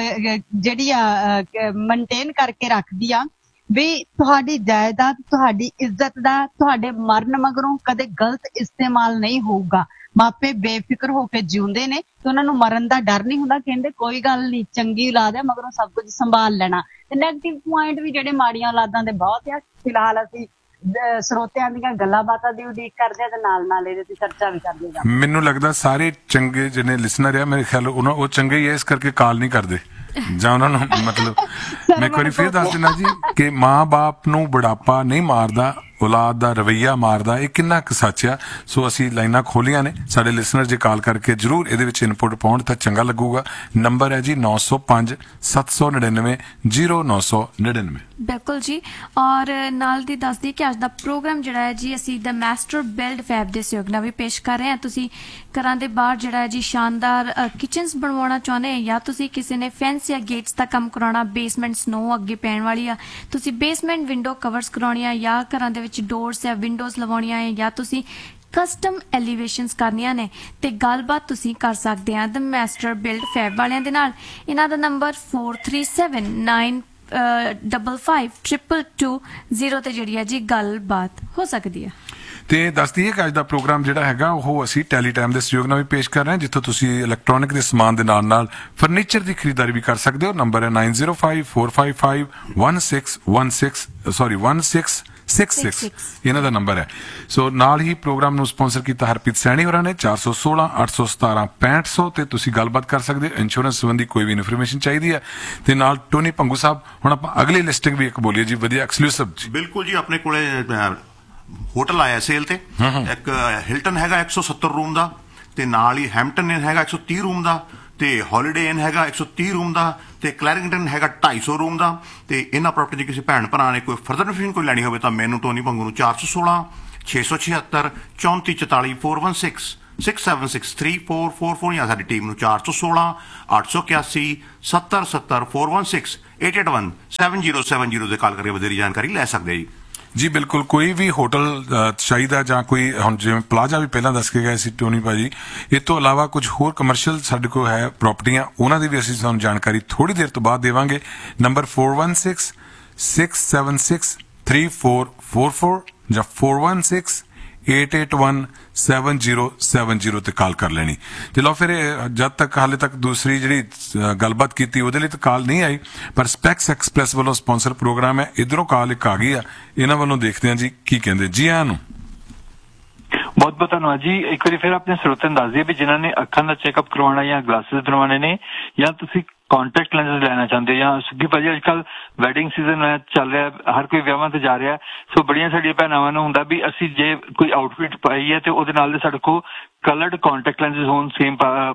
S1: ਜਿਹੜੀ ਆ ਮੇਨਟੇਨ ਕਰਕੇ ਰੱਖਦੀ ਆ ਵੀ ਤੁਹਾਡੀ ਜਾਇਦਾਦ, ਤੁਹਾਡੀ ਇੱਜ਼ਤ ਦਾ ਤੁਹਾਡੇ ਮਰਨ ਮਗਰੋਂ ਕਦੇ ਗਲਤ ਇਸਤੇਮਾਲ ਨਹੀਂ ਹੋਊਗਾ। ਮਾਪੇ ਬੇਫਿਕਰ ਹੋ ਕੇ ਜਿਉਂਦੇ ਨੇ ਤੇ ਉਹਨਾਂ ਨੂੰ ਮਰਨ ਦਾ ਡਰ ਨਹੀਂ ਹੁੰਦਾ। ਕਹਿੰਦੇ ਕੋਈ ਗੱਲ ਨਹੀਂ, ਚੰਗੀ ਔਲਾਦ ਹੈ, ਮਗਰੋਂ ਸਭ ਕੁਝ ਸੰਭਾਲ ਲੈਣਾ। ਤੇ ਨੈਗੇਟਿਵ ਪੁਆਇੰਟ ਵੀ ਜਿਹੜੇ ਮਾੜੀਆਂ ਔਲਾਦਾਂ ਦੇ ਬਹੁਤ ਆ। ਫਿਲਹਾਲ ਅਸੀਂ ਸਰੋਤਿਆਂ ਦੀਆਂ ਗੱਲਾਂ ਬਾਤਾਂ ਦੀ ਉਡੀਕ ਕਰਦੇ ਆ ਤੇ ਨਾਲ ਨਾਲ ਇਹਦੇ ਤੇ ਚਰਚਾ ਵੀ ਕਰਦੇ ਆ।
S2: ਮੈਨੂੰ ਲੱਗਦਾ ਸਾਰੇ ਚੰਗੇ ਜਿਹਨੇ ਲਿਸਨਰ ਆ, ਮੇਰੇ ਖਿਆਲ ਉਹਨਾਂ ਉਹ ਚੰਗੇ ਹੀ ਆ, ਇਸ ਕਰਕੇ ਕਾਲ ਨਹੀਂ ਕਰਦੇ ਜਾਂ ਉਹਨਾਂ ਨੂੰ ਮਤਲਬ ਮੈਂ ਇੱਕ ਵਾਰੀ ਫਿਰ ਦੱਸ ਦਿੰਦਾ ਜੀ ਕਿ ਮਾਂ ਬਾਪ ਨੂੰ ਬੁਢਾਪਾ ਨਹੀਂ ਮਾਰਦਾ, ਔਲਾਦ ਦਾ ਰਵੱਈਆ ਮਾਰਦਾ। ਇਹ ਕਿੰਨਾ ਕੁ ਸੱਚ ਆ? ਸੋ ਅਸੀਂ ਲਾਈਨਾਂ ਖੋਲੀਆਂ ਨੇ, ਸਾਡੇ ਲਿਸਨਰ ਜੇ ਕਾਲ ਕਰਕੇ ਜਰੂਰ ਇਹਦੇ ਵਿੱਚ ਇਨਪੁਟ ਪਾਉਣ ਤਾਂ ਚੰਗਾ ਲੱਗੂਗਾ। ਨੰਬਰ ਹੈ ਜੀ ਨੌ ਸੌ ਪੰਜ ਸੱਤ ਸੌ ਨੜਿਨਵੇਂ ਜ਼ੀਰੋ ਨੌ ਸੌ ਨੜਿਨਵੇਂ।
S3: ਬਿਲਕੁਲ ਜੀ। ਔਰ ਨਾਲ ਦੀ ਦੱਸਦੀ ਕਿ ਅੱਜ ਦਾ ਪ੍ਰੋਗਰਾਮ ਜਿਹੜਾ ਹੈ ਜੀ ਅਸੀਂ ਦ ਮਾਸਟਰ ਬਿਲਡ ਫੈਬ ਦੇ ਸਹਿਯੋਗ ਨਾਲ ਵੀ ਪੇਸ਼ ਕਰ ਰਹੇ ਹਾਂ। ਤੁਸੀਂ ਘਰਾਂ ਦੇ ਬਾਹਰ ਜਿਹੜਾ ਹੈ ਜੀ ਸ਼ਾਨਦਾਰ ਕਿਚਨਸ ਬਣਵਾਉਣਾ ਚਾਹੁੰਦੇ ਆ, ਜਾਂ ਤੁਸੀਂ ਕਿਸੇ ਨੇ ਫੈਂਸ ਜਾਂ ਗੇਟਸ ਦਾ ਕੰਮ ਕਰਾਉਣਾ, ਬੇਸਮੈਂਟ ਸਨੋ ਅੱਗੇ ਪੈਣ ਵਾਲੀ ਆ, ਤੁਸੀਂ ਬੇਸਮੈਂਟ ਵਿੰਡੋ ਕਵਰਸ ਕਰਾਉਣੀਆਂ, ਜਾਂ ਘਰਾਂ ਦੇ ਵਿੱਚ ਡੋਰਸ ਜਾਂ ਵਿੰਡੋਜ਼ ਲਵਾਉਣੀਆਂ ਹੈ, ਜਾਂ ਤੁਸੀਂ ਕਸਟਮ ਐਲੀਵੇਸ਼ਨਸ ਕਰਨੀਆਂ ਨੇ, ਤੇ ਗੱਲਬਾਤ ਤੁਸੀਂ ਕਰ ਸਕਦੇ ਆ ਦ ਮਾਸਟਰ ਬਿਲਡ ਫੈਬ ਵਾਲਿਆਂ ਦੇ ਨਾਲ। ਇਹਨਾਂ ਦਾ number four three seven nine double five triple two zero ਤੇ ਜਿਹੜੀ ਹੈ ਜੀ ਗੱਲਬਾਤ ਹੋ ਸਕਦੀ ਹੈ।
S2: ਤੇ ਦੱਸਦੀ ਹੈ ਕਿ ਅੱਜ ਦਾ ਪ੍ਰੋਗਰਾਮ ਜਿਹੜਾ ਹੈਗਾ ਉਹ ਅਸੀਂ ਟੈਲੀਟਾਈਮ ਦੇ ਸਹਿਯੋਗ ਨਾਲ ਵੀ ਪੇਸ਼ ਕਰ ਰਹੇ ਹਾਂ, ਜਿੱਥੋਂ ਤੁਸੀਂ ਇਲੈਕਟ੍ਰੋਨਿਕ ਦੇ ਸਮਾਨ ਦੇ ਨਾਲ ਨਾਲ ਫਰਨੀਚਰ ਦੀ ਖਰੀਦਦਾਰੀ ਵੀ ਕਰ ਸਕਦੇ ਹੋ। ਨੰਬਰ ਹੈ nine zero five four five five one six one six sorry one six six six ਇਹਨਾਂ ਦਾ ਨੰਬਰ ਹੈ। ਸੋ ਨਾਲ ਹੀ ਪ੍ਰੋਗਰਾਮ ਨੂੰ ਸਪਾਂਸਰ ਕੀਤਾ ਹਰਪ੍ਰੀਤ ਸੈਣੀ ਹੋਰਾਂ ਨੇ। ਚਾਰ ਸੌ ਸੋਲਾਂ ਅੱਠ ਸੌ ਸਤਾਰਾਂ ਪੈਂਹਠ ਸੌ ਤੇ ਤੁਸੀਂ ਗੱਲਬਾਤ ਕਰ ਸਕਦੇ ਹੋ। ਇੰਸ਼ੋਰੈਂਸ ਸੰਬੰਧੀ ਕੋਈ ਵੀ ਇਨਫੋਰਮੇਸ਼ਨ ਚਾਹੀਦੀ ਹੈ ਤੇ ਨਾਲ ਟੋਨੀ ਭੰਗੂ ਸਾਹਿਬ। ਹੁਣ ਆਪਾਂ ਅਗਲੀ ਲਿਸਟਿੰਗ ਵੀ ਇੱਕ ਬੋਲੀਏ ਜੀ, ਵਧੀਆ ਐਕਸਕਲੂਸਿਵ ਜੀ।
S4: ਬਿਲਕੁਲ ਜੀ, ਆਪਣੇ ਕੋਲੇ ਹੋਟਲ ਆਇਆ ਸੇਲ ਤੇ, ਇੱਕ ਹਿਲਟਨ ਹੈਗਾ ਇੱਕ ਸੌ ਸੱਤਰ ਰੂਮ ਦਾ, ਤੇ ਨਾਲ ਹੀ ਹੈਂਪਟਨ ਹੈਗਾ ਇੱਕ ਸੌ ਤੀਹ ਰੂਮ ਦਾ, ਤੇ ਹੌਲੀਡੇ ਇਨ ਹੈਗਾ ਇੱਕ ਸੌ ਤੀਹ ਰੂਮ ਦਾ ਤੇ ਕਲੈਰਿੰਗਟਨ ਹੈਗਾ ਢਾਈ ਸੌ ਰੂਮ ਦਾ। ਤੇ ਇਹਨਾਂ ਪ੍ਰਾਪਰਟੀ ਜੇ ਕਿਸੇ ਭੈਣ ਭਰਾ ਨੇ ਕੋਈ ਫਰਦਰ ਇਨਫੋਰਮੇਸ਼ਨ ਕੋਈ ਲੈਣੀ ਹੋਵੇ ਤਾਂ ਮੈਨੂੰ ਟੋਨੀ ਭੰਗੂ ਨੂੰ ਚਾਰ ਸੌ ਸੋਲਾਂ ਛੇ ਸੌ ਛਿਹੱਤਰ ਚੌਂਤੀ ਚੁਤਾਲੀ four one six six seven six three four four four ਜਾਂ ਸਾਡੀ ਟੀਮ ਨੂੰ ਚਾਰ ਸੌ ਸੋਲਾਂ ਅੱਠ ਸੌ ਇਕਿਆਸੀ ਸੱਤਰ ਸੱਤਰ four one six eight eight one seven zero seven zero ਤੇ ਕਾਲ ਕਰਕੇ ਵਧੇਰੀ ਜਾਣਕਾਰੀ ਲੈ ਸਕਦੇ ਜੀ।
S2: ਜੀ ਬਿਲਕੁਲ, ਕੋਈ ਵੀ ਹੋਟਲ ਚਾਹੀਦਾ ਜਾਂ ਕੋਈ ਹੁਣ ਜਿਵੇਂ ਪਲਾਜ਼ਾ ਵੀ ਪਹਿਲਾਂ ਦੱਸ ਕੇ ਗਏ ਸੀ ਟੋਨੀ ਭਾਜੀ, ਇਹ ਤੋਂ ਇਲਾਵਾ ਕੁਝ ਹੋਰ ਕਮਰਸ਼ੀਅਲ ਸਾਡੇ ਕੋਲ ਹੈ ਪ੍ਰਾਪਰਟੀਆਂ, ਉਹਨਾਂ ਦੀ ਵੀ ਅਸੀਂ ਤੁਹਾਨੂੰ ਜਾਣਕਾਰੀ ਥੋੜੀ ਦੇਰ ਤੋਂ ਬਾਅਦ ਦੇਵਾਂਗੇ। Number four one six six seven six three four four four ਜਾਂ four one six eight eight one seven zero seven zero ਤੇ ਕਾਲ ਕਰ ਲੈਣੀ। ਤੇ ਲਓ ਫਿਰ ਜਦ ਤੱਕ ਹਾਲੇ ਤੱਕ ਦੂਸਰੀ ਜਿਹੜੀ ਗੱਲਬਾਤ ਕੀਤੀ ਉਹਦੇ ਲਈ ਤਾਂ ਕਾਲ ਨਹੀਂ ਆਈ, ਪਰ ਸਪੈਕਸ ਐਕਸਪ੍ਰੈਸ ਵੱਲੋਂ ਸਪਾਂਸਰ ਪ੍ਰੋਗਰਾਮ ਹੈ, ਇਧਰੋਂ ਕਾਲ ਇੱਕ ਆ ਗਈ ਆ, ਇਹਨਾਂ ਵੱਲੋਂ ਦੇਖਦੇ ਹਾਂ ਜੀ ਕੀ ਕਹਿੰਦੇ। ਜੀ ਆਇਆਂ ਨੂੰ
S5: ਬਹੁਤ ਬਹੁਤ ਧੰਨਵਾਦ ਜੀ। ਇੱਕ ਵਾਰੀ ਫਿਰ ਆਪਣੇ ਸਰੋਤਿਆਂ ਨੂੰ ਦੱਸ ਦਈਏ ਵੀ ਜਿਨ੍ਹਾਂ ਨੇ ਅੱਖਾਂ ਦਾ ਚੈੱਕਅਪ ਕਰਵਾਉਣਾ ਜਾਂ ਗਲਾਸਿਸ ਬਣਵਾਉਣੇ ਨੇ ਜਾਂ ਤੁਸੀਂ कॉन्टेक्ट लेंसेज लेना चाहते हो, ਜਾਂ ਸੁੱਕੀ ਭਾਜੀ ਅੱਜ ਕੱਲ ਵੈਡਿੰਗ ਸੀਜ਼ਨ ਚੱਲ ਰਿਹਾ, ਹਰ ਕੋਈ ਵਿਆਹਾਂ ਤੇ ਜਾ ਰਿਹਾ, ਸੋ ਬੜੀਆਂ ਸਾਡੀਆਂ ਭੈਣਾਵਾਂ ਨੂੰ ਹੁੰਦਾ ਵੀ ਅਸੀਂ ਜੇ ਕੋਈ ਆਊਟਫਿਟ ਪਾਈ ਹੈ ਤੇ ਉਹਦੇ ਨਾਲ ਦੇ ਸਾਡੇ ਕੋਲ ਕਲਰਡ ਕॉन्टेक्ट ਲੈਂਸਿਸ ਹੋਣ ਸੇਮ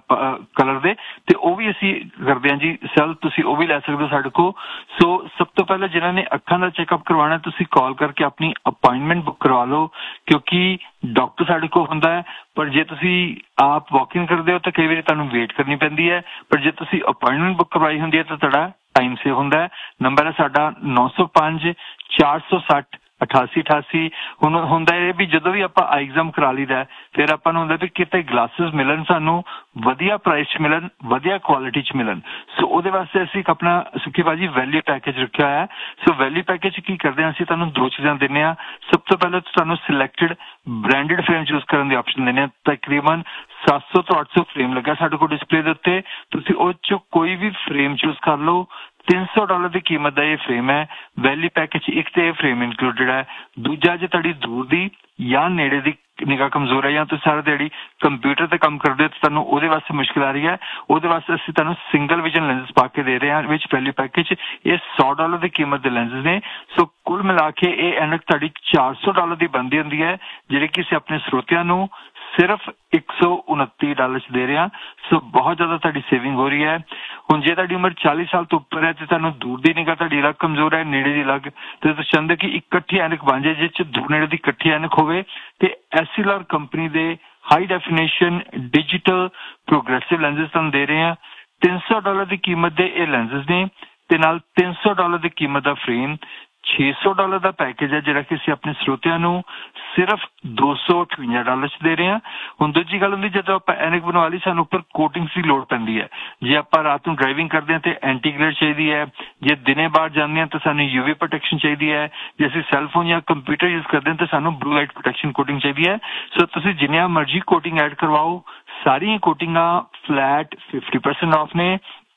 S5: ਕਲਰ ਦੇ, ਤੇ ਉਹ ਵੀ ਅਸੀਂ ਕਰਦੇ ਹਾਂ ਜੀ ਸੈਲ, ਤੁਸੀਂ ਉਹ ਵੀ ਲੈ ਸਕਦੇ ਹੋ ਸਾਡੇ ਕੋਲ। ਸੋ ਸਭ ਤੋਂ ਪਹਿਲਾਂ ਜਿਨ੍ਹਾਂ ਨੇ ਅੱਖਾਂ ਦਾ ਚੈੱਕਅਪ ਕਰਵਾਉਣਾ ਤੁਸੀਂ ਕਾਲ ਕਰਕੇ ਆਪਣੀ ਅਪਾਇੰਟਮੈਂਟ ਬੁੱਕ ਕਰਵਾ ਲਓ, ਕਿਉਂਕਿ ਡਾਕਟਰ ਸਾਡੇ ਕੋਲ ਹੁੰਦਾ ਹੈ, ਪਰ ਜੇ ਤੁਸੀਂ ਆਪ ਵਾਕਿੰਗ ਕਰਦੇ ਹੋ ਤਾਂ ਕਈ ਵਾਰੀ ਤੁਹਾਨੂੰ ਵੇਟ ਕਰਨੀ ਪੈਂਦੀ ਹੈ, ਪਰ ਜੇ ਤੁਸੀਂ ਅਪਾਇੰਟਮੈਂਟ ਬੁੱਕ ਕਰਵਾਈ ਹੁੰਦੀ ਹੈ ਤਾਂ ਤੁਹਾਡਾ ਟਾਈਮ ਸੇਵ ਹੁੰਦਾ ਹੈ। ਨੰਬਰ ਹੈ ਸਾਡਾ ਨੌ ਸੌ ਪੰਜ ਚਾਰ ਸੌ ਸੱਠ ਅਠਾਸੀ ਅਠਾਸੀ। ਹੁਣ ਹੁੰਦਾ ਇਹ ਵੀ ਜਦੋਂ ਵੀ ਆਪਾਂ ਆਈ ਐਗਜ਼ਾਮ ਕਰਾ ਲਈਦਾ ਫਿਰ ਆਪਾਂ ਨੂੰ ਹੁੰਦਾ ਵੀ ਕਿਤੇ ਗਲਾਸਿਸ ਮਿਲਣ, ਸਾਨੂੰ ਵਧੀਆ ਪ੍ਰਾਈਸ 'ਚ ਮਿਲਣ, ਵਧੀਆ ਕੁਆਲਿਟੀ 'ਚ ਮਿਲਣ। ਸੋ ਉਹਦੇ ਵਾਸਤੇ ਅਸੀਂ ਇੱਕ ਆਪਣਾ ਸੁੱਕੀ ਭਾਜੀ ਵੈਲਿਊ ਪੈਕੇਜ ਰੱਖਿਆ ਹੋਇਆ। ਸੋ ਵੈਲਿਊ ਪੈਕੇਜ ਕੀ ਕਰਦੇ ਹਾਂ, ਅਸੀਂ ਤੁਹਾਨੂੰ ਦੋ ਚੀਜ਼ਾਂ ਦਿੰਦੇ ਹਾਂ। ਸਭ ਤੋਂ ਪਹਿਲਾਂ ਤੁਹਾਨੂੰ ਸਿਲੈਕਟਡ ਬ੍ਰਾਂਡਡ ਫਰੇਮ ਚੂਜ਼ ਕਰਨ ਦੀ ਆਪਸ਼ਨ ਦਿੰਦੇ ਹਾਂ। ਤਕਰੀਬਨ ਸੱਤ ਸੌ ਤੋਂ ਅੱਠ ਸੌ ਫਰੇਮ ਲੱਗਾ ਸਾਡੇ ਕੋਲ ਡਿਸਪਲੇ ਦੇ ਉੱਤੇ, ਤੁਸੀਂ ਉਹ 'ਚੋਂ ਕੋਈ ਵੀ ਫਰੇਮ ਚੂਜ਼ ਕਰ ਲਓ। ਤਿੰਨ ਸੌ ਡਾਲਰ ਦੀ ਕੀਮਤ ਦਾ ਇਹ ਫਰੇਮ ਹੈ। ਵੈਲੀ ਪੈਕੇਜ ਇੱਕ ਤੇ ਇਹ ਫਰੇਮ ਇਨਕਲੂਡਡ ਹੈ। ਦੂਜਾ ਜੇ ਤੁਹਾਡੀ ਦੂਰ ਦੀ ਜਾਂ ਨੇੜੇ ਦੀ ਨਿਗਾਹ ਕਮਜ਼ੋਰ ਹੈ ਜਾਂ ਤੁਸੀਂ ਸਾਰਾ ਦਿਹਾੜੀ ਕੰਪਿਊਟਰ ਤੇ ਕੰਮ ਕਰਦੇ ਹੋ ਤਾਂ ਤੁਹਾਨੂੰ ਉਹਦੇ ਵਾਸਤੇ ਮੁਸ਼ਕਿਲ ਆ ਰਹੀ ਹੈ, ਉਹਦੇ ਵਾਸਤੇ ਅਸੀਂ ਤੁਹਾਨੂੰ ਸਿੰਗਲ ਵਿਜ਼ਨ ਲੈਂਸ ਪਾ ਕੇ ਦੇ ਰਹੇ ਹਾਂ ਵਿੱਚ ਵੈਲੀ ਪੈਕੇਜ। ਇਹ ਸੌ ਡਾਲਰ ਦੀ ਕੀਮਤ ਦੇ ਲੈਂਸ ਨੇ। ਸੋ ਕੁੱਲ ਮਿਲਾ ਕੇ ਇਹ ਐਨਕ ਤੁਹਾਡੀ ਚਾਰ ਸੌ ਡਾਲਰ ਦੀ ਬਣਦੀ ਹੁੰਦੀ ਹੈ, ਜਿਹੜੀ ਕਿ ਅਸੀਂ ਆਪਣੇ ਸਰੋਤਿਆਂ ਨੂੰ ਸਿਰਫ ਇੱਕ ਸੌ ਉਨੱਤੀ ਡਾਲਰ 'ਚ ਦੇ ਰਹੇ ਹਾਂ। ਸੋ ਬਹੁਤ ਜ਼ਿਆਦਾ ਤੁਹਾਡੀ ਸੇਵਿੰਗ ਹੋ ਰਹੀ ਹੈ। ਹੁਣ ਜੇ ਤੁਹਾਡੀ ਉਮਰ ਚਾਲੀ ਸਾਲ ਤੋਂ ਉੱਪਰ ਹੈ ਤੇ ਤੁਹਾਨੂੰ ਦੂਰ ਦੀ ਨਿਗਾਹ ਤੁਹਾਡੀ ਅਲੱਗ ਕਮਜ਼ੋਰ ਹੈ, ਨੇੜੇ ਦੀ ਅਲੱਗ, ਤੇ ਤੁਸੀਂ ਚਾਹੁੰਦੇ ਕਿ ਇਕੱਠੀ ਐਨਕ ਬਣ ਜਾਏ ਜਿਸ 'ਚ ਦੂਰ ਨੇੜੇ ਦੀ ਇਕੱਠੀ ਐਨਕ ਹੋਵੇ, ਤੇ ਐਸਐਲਆਰ ਕੰਪਨੀ ਦੇ ਹਾਈ ਡੈਫੀਨੇਸ਼ਨ ਡਿਜੀਟਲ ਪ੍ਰੋਗਰੈਸਿਵ ਲੈਂਸਿਸ ਤੁਹਾਨੂੰ ਦੇ ਰਹੇ ਹਾਂ। ਤਿੰਨ ਸੌ ਡਾਲਰ ਦੀ ਕੀਮਤ ਦੇ ਇਹ ਲੈਂਸਿਸ ਨੇ ਤੇ ਨਾਲ ਤਿੰਨ ਸੌ ਡਾਲਰ ਦੀ ਕੀਮਤ ਦਾ ਫਰੇਮ। ਛੇ ਸੌ ਡਾਲਰ ਦਾ ਪੈਕੇਜ ਹੈ ਜਿਹੜਾ ਕਿ ਅਸੀਂ ਆਪਣੇ ਸਰੋਤਿਆਂ ਨੂੰ ਸਿਰਫ ਦੋ ਸੌ ਅਠਵੰਜਾ ਡਾਲਰ 'ਚ ਦੇ ਰਹੇ ਹਾਂ। ਹੁਣ ਦੂਜੀ ਗੱਲ ਹੁੰਦੀ, ਜਦੋਂ ਆਪਾਂ ਐਨਕ ਬਣਵਾ ਲਈ ਸਾਨੂੰ ਉੱਪਰ ਕੋਟਿੰਗਸ ਦੀ ਲੋੜ ਪੈਂਦੀ ਹੈ। ਜੇ ਆਪਾਂ ਰਾਤ ਨੂੰ ਡਰਾਈਵਿੰਗ ਕਰਦੇ ਹਾਂ ਤੇ ਐਂਟੀ ਗਲੇਅਰ ਚਾਹੀਦੀ ਹੈ, ਜੇ ਦਿਨੇ ਬਾਹਰ ਜਾਂਦੇ ਹਾਂ ਤਾਂ ਸਾਨੂੰ ਯੂਵੀ ਪ੍ਰੋਟੈਕਸ਼ਨ ਚਾਹੀਦੀ ਹੈ, ਜੇ ਅਸੀਂ ਸੈੱਲਫੋਨ ਜਾਂ ਕੰਪਿਊਟਰ ਯੂਜ਼ ਕਰਦੇ ਹਾਂ ਤਾਂ ਸਾਨੂੰ ਬਲੂ ਲਾਈਟ ਪ੍ਰੋਟੈਕਸ਼ਨ ਕੋਟਿੰਗ ਚਾਹੀਦੀ ਹੈ। ਸੋ ਤੁਸੀਂ ਜਿੰਨੀਆਂ ਮਰਜ਼ੀ ਕੋਟਿੰਗ ਐਡ ਕਰਵਾਓ, ਸਾਰੀਆਂ ਕੋਟਿੰਗਾਂ ਫਲੈਟ ਫਿਫਟੀ ਪਰਸੈਂਟ ਆਫ ਨੇ।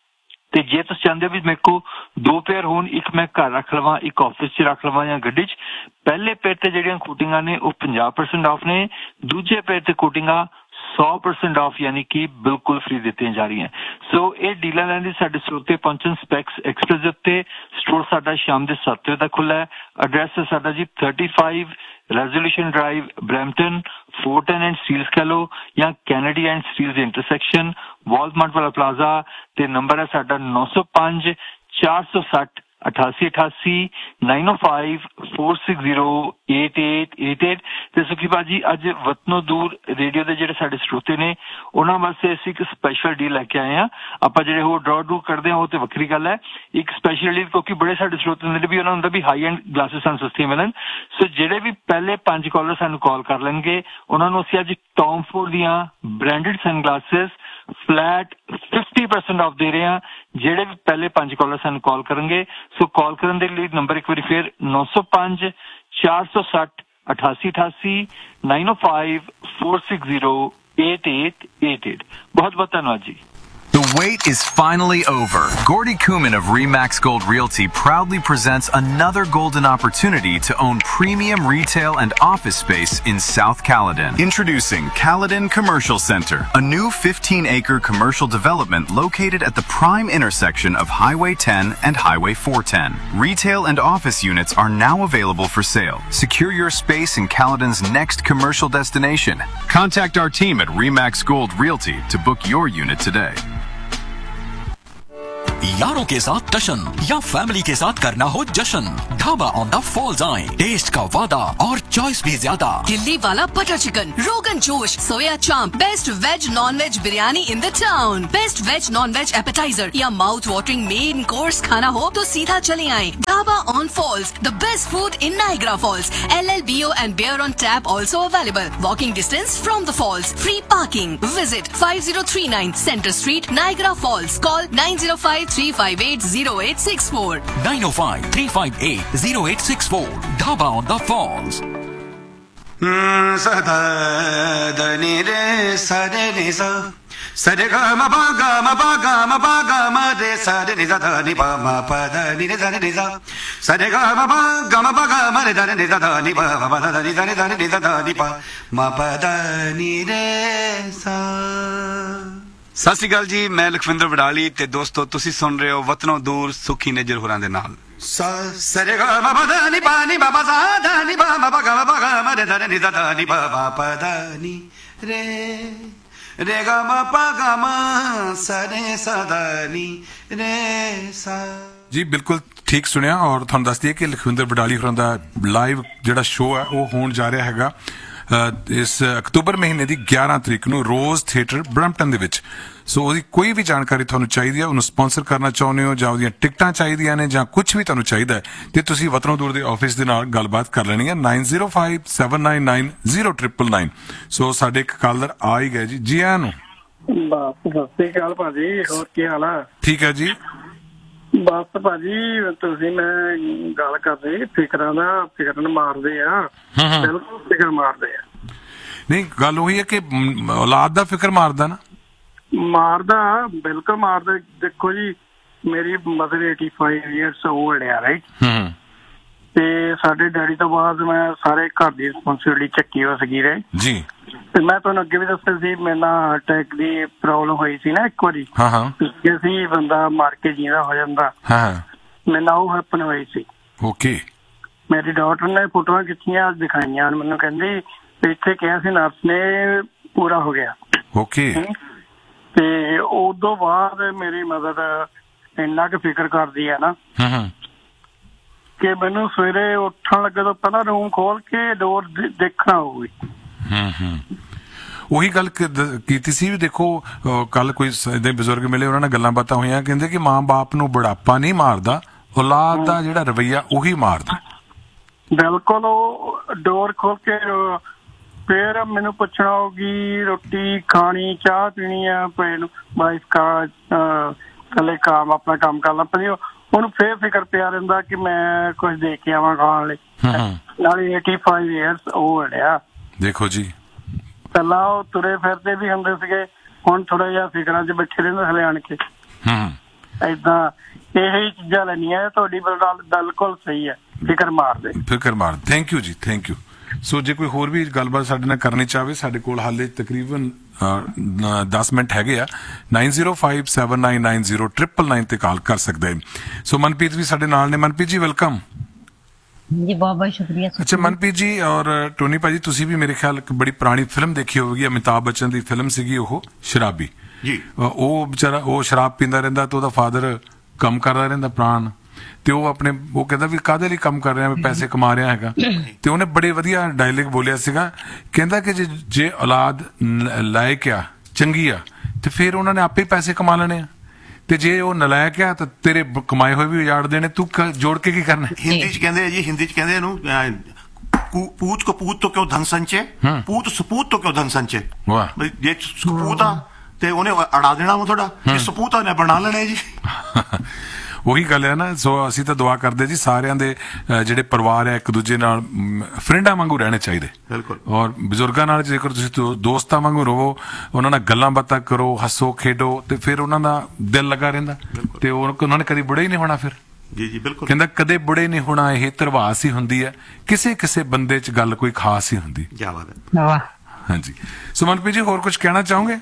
S5: ਤੇ ਜੇ ਤੁਸੀਂ ਚਾਹੁੰਦੇ ਹੋ ਵੀ ਮੇਰੇ ਕੋਲ ਦੋ ਪੇਅਰ ਹੋਣ, ਇੱਕ ਮੈਂ ਘਰ ਰੱਖ ਲਵਾਂ, ਇੱਕ ਆਫਿਸ 'ਚ ਰੱਖ ਲਵਾਂ ਜਾਂ ਗੱਡੀ 'ਚ, ਪਹਿਲੇ ਪੇਅਰ ਤੇ ਜਿਹੜੀਆਂ ਕੋਟਿੰਗਾਂ ਨੇ ਉਹ ਪੰਜਾਹ ਪਰਸੈਂਟ ਆਫ ਨੇ, ਦੂਜੇ ਪੇਅਰ ਤੇ ਕੋਟਿੰਗਾਂ ਸੌ ਪਰਸੈਂਟ ਆਫ ਯਾਨੀ ਕਿ ਬਿਲਕੁਲ ਫ੍ਰੀ ਦਿੱਤੀਆਂ ਜਾ ਰਹੀਆਂ। ਸੋ ਇਹ ਡੀਲਾਂ ਲੈਣ ਦੀ ਸਾਡੇ ਸਰੋਤੇ ਪਹੁੰਚਣ ਸਪੈਕਸ ਐਕਸਪ੍ਰੈਸ ਦੇ ਉੱਤੇ। ਸਟੋਰ ਸਾਡਾ ਸ਼ਾਮ ਦੇ ਸੱਤ ਵਜੇ ਤੱਕ ਖੁੱਲ੍ਹਾ ਹੈ। ਐਡਰੈਸ ਹੈ ਸਾਡਾ ਜੀ thirty five resolution drive Brampton, ਫੋਰਟਨ and Steeles ਕਹਿ ਲਓ ਜਾਂ Kennedy and Steeles intersection, Walmart ਵਾਲਾ ਪਲਾਜ਼ਾ। ਤੇ ਨੰਬਰ ਹੈ ਸਾਡਾ ਨੌ ਸੌ ਪੰਜ ਚਾਰ ਸੌ ਸੱਠ ਅਠਾਸੀ ਅਠਾਸੀ ਨਾਈਨ ਓ five four six zero eight eight eight eight. ਤੇ ਸੁਖੀ ਭਾਜੀ ਅੱਜ ਵਤਨੋਂ ਦੂਰ ਰੇਡੀਓ ਦੇ ਜਿਹੜੇ ਸਾਡੇ ਸਰੋਤੇ ਨੇ ਉਹਨਾਂ ਵਾਸਤੇ ਅਸੀਂ ਇੱਕ ਸਪੈਸ਼ਲ ਡੀਲ ਲੈ ਕੇ ਆਏ ਹਾਂ। ਆਪਾਂ ਜਿਹੜੇ ਉਹ ਡਰਾ ਡਰੂ ਕਰਦੇ ਹਾਂ ਉਹ ਤੇ ਵੱਖਰੀ ਗੱਲ ਹੈ, ਇੱਕ ਸਪੈਸ਼ਲ ਡੀਲ ਕਿਉਂਕਿ ਬੜੇ ਸਾਡੇ ਸਰੋਤੇ ਹੁੰਦੇ ਨੇ ਵੀ ਉਹਨਾਂ ਹੁੰਦਾ ਵੀ ਹਾਈ ਐਂਡ ਗਲਾਸਿਸ ਸਾਨੂੰ ਸਸਤੀਆਂ ਮਿਲਣ। ਸੋ ਜਿਹੜੇ ਵੀ ਪਹਿਲੇ ਪੰਜ ਕਾਲਰ ਸਾਨੂੰ ਕਾਲ ਕਰ ਲੈਣਗੇ ਉਹਨਾਂ ਨੂੰ ਅਸੀਂ ਅੱਜ ਟੌਮ ਫੋਰਡ ਦੀਆਂ ਬ੍ਰਾਂਡਡ ਸਨ glasses flat fifty percent off ਦੇ ਰਹੇ ਹਾਂ, ਜਿਹੜੇ ਵੀ ਪਹਿਲੇ ਪੰਜ ਕਾਲਰ ਸਾਨੂੰ ਕਾਲ ਕਰਨਗੇ। ਸੋ ਕਾਲ ਕਰਨ ਦੇ ਲਈ ਨੰਬਰ ਇੱਕ ਵਾਰੀ ਫਿਰ ਨੌ ਸੌ ਪੰਜ ਚਾਰ ਸੌ ਸੱਠ ਅਠਾਸੀ ਅਠਾਸੀ ਨਾਈਨ ਓ five four six zero eight eight eight eight. ਬਹੁਤ ਬਹੁਤ ਧੰਨਵਾਦ ਜੀ।
S6: The wait is finally over. Gordy Kuman of Remax Gold Realty proudly presents another golden opportunity to own premium retail and office space in South Caledon. Introducing Caledon Commercial Center, a new fifteen acre commercial development located at the prime intersection of Highway ten and Highway four ten. Retail and office units are now available for sale. Secure your space in Caledon's next commercial destination. Contact our team at Remax Gold Realty to book your unit today.
S7: यारों के साथ टशन या family के साथ करना हो जश्न, dhaba on the false आए। टेस्ट का वादा और चॉइस भी ज्यादा।
S8: दिल्ली वाला butter chicken, rogan josh, soya chaap, best veg non veg biryani in the town, best veg non veg appetiser या माउथ वाटरिंग मेन कोर्स खाना हो तो सीधा चले आए dhaba on false, the best food in Niagara Falls. L L B O and beer on tap also available. Walking distance from the falls. Free parking. Visit five oh three nine Center Street, Niagara Falls. Call nine oh five three five eight oh eight six four.
S7: nine oh five three five eight oh eight six four. Dhaba on the Falls.
S9: सदा दनि रे सरे नि सा सरे ग म प ग म प ग म प ग म रे सरे नि सा ध नि प म प ध नि रे सा नि सा सरे ग म प ग म प ग म रे ध नि सा ध नि प म प ध नि सा नि सा नि सा ध नि प म प ध नि रे सा। ਸਤਿ ਸ਼੍ਰੀ ਅਕਾਲ ਜੀ, ਮੈਂ ਲਖਵਿੰਦਰ ਵਡਾਲੀ ਤੇ ਦੋਸਤੋ ਤੁਸੀਂ ਸੁਣ ਰਹੇ ਹੋ ਵਤਨੋਂ ਦੂਰ ਸੁਖੀ ਨੇਜਰ ਹੋਰਾਂ ਦੇ ਨਾਲ। ਸਰੇ ਗ ਮ ਪ ਧ ਨੀ ਪ ਨੀ ਪ ਪ ਸਾ ਧ ਨੀ ਪ ਮ ਪ ਗ ਮ ਪ ਗ ਮ ਰੇ ਧ ਨੀ सा ध ਨੀ ਪ ਮ ਪ ध ਨੀ ਰੇ ਰੇ ਗ ਮ ਪ ਗ ਮ ਸਰੇ सा ध ਨੀ ਰੇ ਸਾ।
S2: ਜੀ ਬਿਲਕੁਲ ਠੀਕ ਸੁਣਿਆ ਔਰ ਤੁਹਾਨੂੰ ਦੱਸ ਦਈਏ ਕਿ ਲਖਵਿੰਦਰ ਵਡਾਲੀ ਹੋਰਾਂ ਦਾ ਲਾਈਵ ਜਿਹੜਾ ਸ਼ੋਅ ਹੈ ਉਹ ਹੋਣ ਜਾ ਰਿਹਾ ਹੈਗਾ ਇਸ ਅਕਤੂਬਰ ਮਹੀਨੇ ਦੀ ਗਿਆਰਾਂ ਤਰੀਕ ਨੂੰ ਰੋਜ਼ ਥੀਏਟਰ ਬਰੈਂਪਟਨ ਦੇ ਵਿੱਚ। ਸੋ ਉਹਦੀ ਕੋਈ ਵੀ ਜਾਣਕਾਰੀ ਤੁਹਾਨੂੰ ਚਾਹੀਦੀ ਹੈ, ਉਹਨੂੰ ਸਪਾਂਸਰ ਕਰਨਾ ਚਾਹੁੰਦੇ ਹੋ ਜਾਂ ਉਹਦੀਆਂ ਟਿਕਟਾਂ ਚਾਹੀਦੀਆਂ ਨੇ ਜਾਂ ਕੁਝ ਵੀ ਤੁਹਾਨੂੰ ਚਾਹੀਦਾ ਹੈ ਤੇ ਤੁਸੀਂ ਵਤਨੋਂ ਦੂਰ ਦੇ ਆਫਿਸ ਦੇ ਨਾਲ ਗੱਲਬਾਤ ਕਰ ਲੈਣੀ ਹੈ nine oh five seven nine nine oh nine nine nine। ਸੋ ਸਾਡੇ ਇੱਕ ਕਾਲਰ ਆ ਹੀ ਗਏ ਜੀ, ਜੀ ਆਇਆਂ ਨੂੰ।
S10: ਬਸ ਸਤਿ ਸ਼੍ਰੀ ਅਕਾਲ ਭਾਜੀ, ਹੋਰ ਕੀ ਹਾਲ ਆ?
S2: ਠੀਕ ਹੈ ਜੀ।
S10: ਬਸ ਭਾਜੀ ਤੁਸੀਂ ਮੈਂ ਗੱਲ ਕਰਦੇ ਫਿਕਰਾਂ ਦਾ, ਫਿਕਰ ਨੂੰ ਮਾਰਦੇ ਆ, ਬਿਲਕੁਲ ਫਿਕਰ ਮਾਰਦੇ ਆ।
S2: ਨਹੀਂ ਗੱਲ ਉਹੀ ਹੈ ਕਿ ਔਲਾਦ ਦਾ ਫਿਕਰ ਮਾਰਦਾ ਨਾ,
S10: ਮਾਰਦਾ ਬਿਲਕੁਲ ਮਾਰਦਾ। ਦੇਖੋ ਜੀ ਮੇਰੀ mother eighty five years old ਆ, ਰਾਈਟ, ਤੇ ਸਾਡੇ ਡੈਡੀ ਤੋਂ ਬਾਅਦ ਮੈਂ ਸਾਰੇ ਘਰ ਦੀ ਰਿਸਪੌਂਸਿਬਿਲਿਟੀ ਚੱਕੀ ਹੋ ਸਕੀ ਰਹੇ ਜੀ। ਤੇ ਮੈਂ ਤੁਹਾਨੂੰ ਅੱਗੇ ਵੀ ਦੱਸਿਆ ਸੀ ਮੇਰੇ ਨਾਲ ਹਾਰਟ ਅਟੈਕ ਦੀ ਪ੍ਰੋਬਲਮ ਹੋਈ ਸੀ ਨਾ ਇੱਕ ਵਾਰੀ, ਸੀ ਬੰਦਾ ਮਾਰ ਕੇ ਜੀਂਦਾ ਹੋ ਜਾਂਦਾ, ਮੇਰੇ ਨਾਲ ਉਹ ਹੈਪਨ ਹੋਈ ਸੀ। ਓਕੇ, ਮੇਰੀ ਡਾਕਟਰ ਨੇ ਫੋਟੋਆਂ ਖਿੱਚੀਆਂ ਦਿਖਾਈਆਂ, ਮੈਨੂੰ ਕਹਿੰਦੀ ਇੱਥੇ ਕਿਹਾ ਸੀ ਨਰਸ ਨੇ ਪੂਰਾ ਹੋ ਗਿਆ। ਓਕੇ, ਤੇ ਉਦੋਂ ਬਾਅਦ ਮੇਰੀ ਮਦਰ ਇੰਨਾ ਕੁ ਫਿਕਰ ਕਰਦੀ ਹੈ ਨਾ ਕਿ ਮੈਨੂੰ ਸਵੇਰੇ ਉੱਠਣ ਲੱਗੇ ਤੋਂ ਪਹਿਲਾਂ ਰੂਮ ਖੋਲ ਕੇ ਡੋਰ ਦੇਖਣਾ ਹੋਊਗੀ।
S2: ਉਹੀ ਗੱਲ ਕੀਤੀ ਸੀ ਵੀ ਦੇਖੋ ਕੱਲ ਕੋਈ ਏਦਾਂ ਬਜ਼ੁਰਗ ਮਿਲੇ, ਉਹਨਾਂ ਨਾਲ ਗੱਲਾਂ ਬਾਤਾਂ ਹੋਈਆਂ, ਕਹਿੰਦੇ ਕਿ ਮਾਂ ਬਾਪ ਨੂੰ ਬੁਢਾਪਾ ਨਹੀਂ ਮਾਰਦਾ, ਔਲਾਦ ਦਾ ਜਿਹੜਾ ਰਵੱਈਆ ਉਹੀ ਮਾਰਦਾ।
S10: ਬਿਲਕੁਲ, ਉਹ ਡੋਰ ਖੋਲ ਕੇ ਫਿਰ ਮੈਨੂੰ ਪੁੱਛਣਾ ਹੋਊਗੀ ਰੋਟੀ ਖਾਣੀ, ਚਾਹ ਪੀਣੀ ਆ, ਵਾਈਫ ਕਾ ਕੱਲੇ ਕੰਮ ਆਪਣਾ ਕੰਮ ਕਰਨਾ ਪੈਂਦਾ, ਉਹਨੂੰ ਫੇਰ ਫਿਕਰ ਪਿਆ ਰਹਿੰਦਾ ਕਿ ਮੈਂ ਕੁਝ ਦੇ ਕੇ ਆਵਾਂ ਖਾਣ ਲਈ। ਨਾਲੇ eighty five years old ਆ। ਦੇਖੋ ਜੀ, ਪਹਿਲਾਂ ਉਹ ਤੁਰੇ ਫਿਰਦੇ ਵੀ ਹੁੰਦੇ ਸੀਗੇ, ਹੁਣ ਥੋੜਾ ਜਿਹਾ ਫਿਕਰਾਂ 'ਚ ਬੈਠੇ ਰਹਿੰਦੇ ਹਲੇ ਆਣ ਕੇ। ਏਦਾਂ ਇਹੀ ਚੀਜ਼ਾਂ ਲੈਣੀਆਂ। ਤੁਹਾਡੀ ਬਿਲਕੁਲ ਸਹੀ ਹੈ, ਫਿਕਰ ਮਾਰਦੇ
S2: ਫਿਕਰ ਮਾਰ। ਥੈਂਕ ਯੂ ਜੀ, ਥੈਂਕ ਯੂ। ਸੋ ਜੇ ਕੋਈ ਹੋਰ ਵੀ ਗੱਲਬਾਤ ਸਾਡੇ ਨਾਲ ਕਰਨੀ ਚਾਹਵੇ, ਸਾਡੇ ਕੋਲ ਹਾਲੇ ਤਕਰੀਬਨ ਦਸ ਮਿੰਟ ਹੈਗੇ ਆ। nine oh five seven nine nine oh nine nine ਤੇ ਕਾਲ ਕਰ ਸਕਦਾ ਹੈ। ਸੋ ਮਨਪ੍ਰੀਤ ਵੀ ਸਾਡੇ ਨਾਲ ਨੇ। ਮਨਪ੍ਰੀਤ ਜੀ ਵੈਲਕਮ
S1: ਜੀ, ਬਹੁਤ ਬਹੁਤ ਸ਼ੁਕਰੀਆ।
S2: ਅੱਛਾ ਮਨਪ੍ਰੀਤ ਜੀ ਔਰ ਟੋਨੀ ਭਾਜੀ, ਤੁਸੀਂ ਵੀ ਮੇਰੇ ਖਿਆਲ ਇੱਕ ਬੜੀ ਪੁਰਾਣੀ ਫਿਲਮ ਦੇਖੀ ਹੋਵੇਗੀ, ਅਮਿਤਾਭ ਬੱਚਨ ਦੀ ਫਿਲਮ ਸੀਗੀ ਉਹ ਸ਼ਰਾਬੀ ਜੀ। ਉਹ ਵਿਚਾਰਾ ਉਹ ਸ਼ਰਾਬ ਪੀਂਦਾ ਰਹਿੰਦਾ ਤੇ ਉਹਦਾ ਫਾਦਰ ਕੰਮ ਕਰਦਾ ਰਹਿੰਦਾ ਪ੍ਰਾਣ, ਤੇ ਉਹ ਆਪਣੇ ਉਹ ਕਹਿੰਦਾ ਵੀ ਕਾਹਦੇ ਲਈ ਕੰਮ ਕਰ ਰਿਹਾ, ਮੈਂ ਪੈਸੇ ਕਮਾ ਰਿਹਾ ਹੈਗਾ। ਤੇ ਉਹਨੇ ਬੜੇ ਵਧੀਆ ਡਾਇਲੌਗ ਬੋਲਿਆ ਸੀਗਾ, ਕਹਿੰਦਾ ਕਿ ਜੇ ਜੇ ਔਲਾਦ ਲਾਇਕ ਆ, ਚੰਗੀ ਆ, ਤੇ ਫਿਰ ਉਹਨਾਂ ਨੇ ਆਪੇ ਪੈਸੇ ਕਮਾ ਲੈਣੇ ਆ, ਤੇ ਜੇ ਉਹ ਨਲਾਇਕ ਆ ਤਾਂ ਤੇਰੇ ਕਮਾਏ ਹੋਏ ਵੀ ਉਜਾੜ ਦੇਣੇ, ਤੂੰ ਜੋੜ ਕੇ ਕੀ ਕਰਨਾ।
S4: ਹਿੰਦੀ ਚ ਕਹਿੰਦੇ ਜੀ, ਹਿੰਦੀ ਚ ਕਹਿੰਦੇ ਇਹਨੂੰ ਪੂਤ ਕੋ ਪੂਤ ਤੋਂ ਕਿਉਂ ਧਨ ਸੰਚੇ, ਪੂਤ ਸਪੂਤ ਤੋਂ ਕਿਉਂ ਧਨ ਸੰਚੇ। ਜੇ ਸਪੂਤ ਆ ਤੇ ਉਹਨੇ ਅੜਾ ਦੇਣਾ ਵਾ ਤੁਹਾਡਾ, ਜੇ ਸਪੂਤ ਆ ਨੇ ਬਣਾ ਲੈਣੇ ਜੀ।
S2: ਉਹੀ ਗੱਲ ਹੈ ਨਾ। ਸੋ ਅਸੀਂ ਤਾਂ ਦੁਆ ਕਰਦੇ ਜੀ ਸਾਰਿਆਂ ਦੇ ਜਿਹੜੇ ਪਰਿਵਾਰ ਹੈ ਇੱਕ ਦੂਜੇ ਨਾਲ ਫਰੈਂਡਾਂ ਵਾਂਗੂ ਰਹਿਣੇ ਚਾਹੀਦੇ, ਬਿਲਕੁਲ। ਔਰ ਬਜ਼ੁਰਗਾਂ ਨਾਲ ਜੇਕਰ ਤੁਸੀਂ ਦੋਸਤਾਂ ਵਾਂਗੂ ਰਹੋ, ਉਹਨਾਂ ਨਾਲ ਗੱਲਾਂ ਬਾਤਾਂ ਕਰੋ, ਹੱਸੋ ਖੇਡੋ, ਤੇ ਫਿਰ ਉਹਨਾਂ ਦਾ ਦਿਲ ਲੱਗਾ ਰਹਿੰਦਾ ਤੇ ਉਹਨਾਂ ਨੇ ਕਦੀ ਬੁੜੇ ਹੀ ਨਹੀਂ ਹੋਣਾ। ਫਿਰ ਜੀ ਜੀ ਬਿਲਕੁਲ, ਕਹਿੰਦਾ ਕਦੇ ਬੁੜੇ ਨਹੀਂ ਹੋਣਾ, ਇਹ ਧਰਵਾਸ ਹੀ ਹੁੰਦੀ ਹੈ, ਕਿਸੇ ਕਿਸੇ ਬੰਦੇ 'ਚ ਗੱਲ ਕੋਈ ਖਾਸ ਹੀ ਹੁੰਦੀ। ਕੀ ਬਾਤ ਹੈ। ਹਾਂਜੀ, ਸੋ ਮਨਪ੍ਰੀਤ ਜੀ ਹੋਰ ਕੁਝ ਕਹਿਣਾ ਚਾਹੋਗੇ?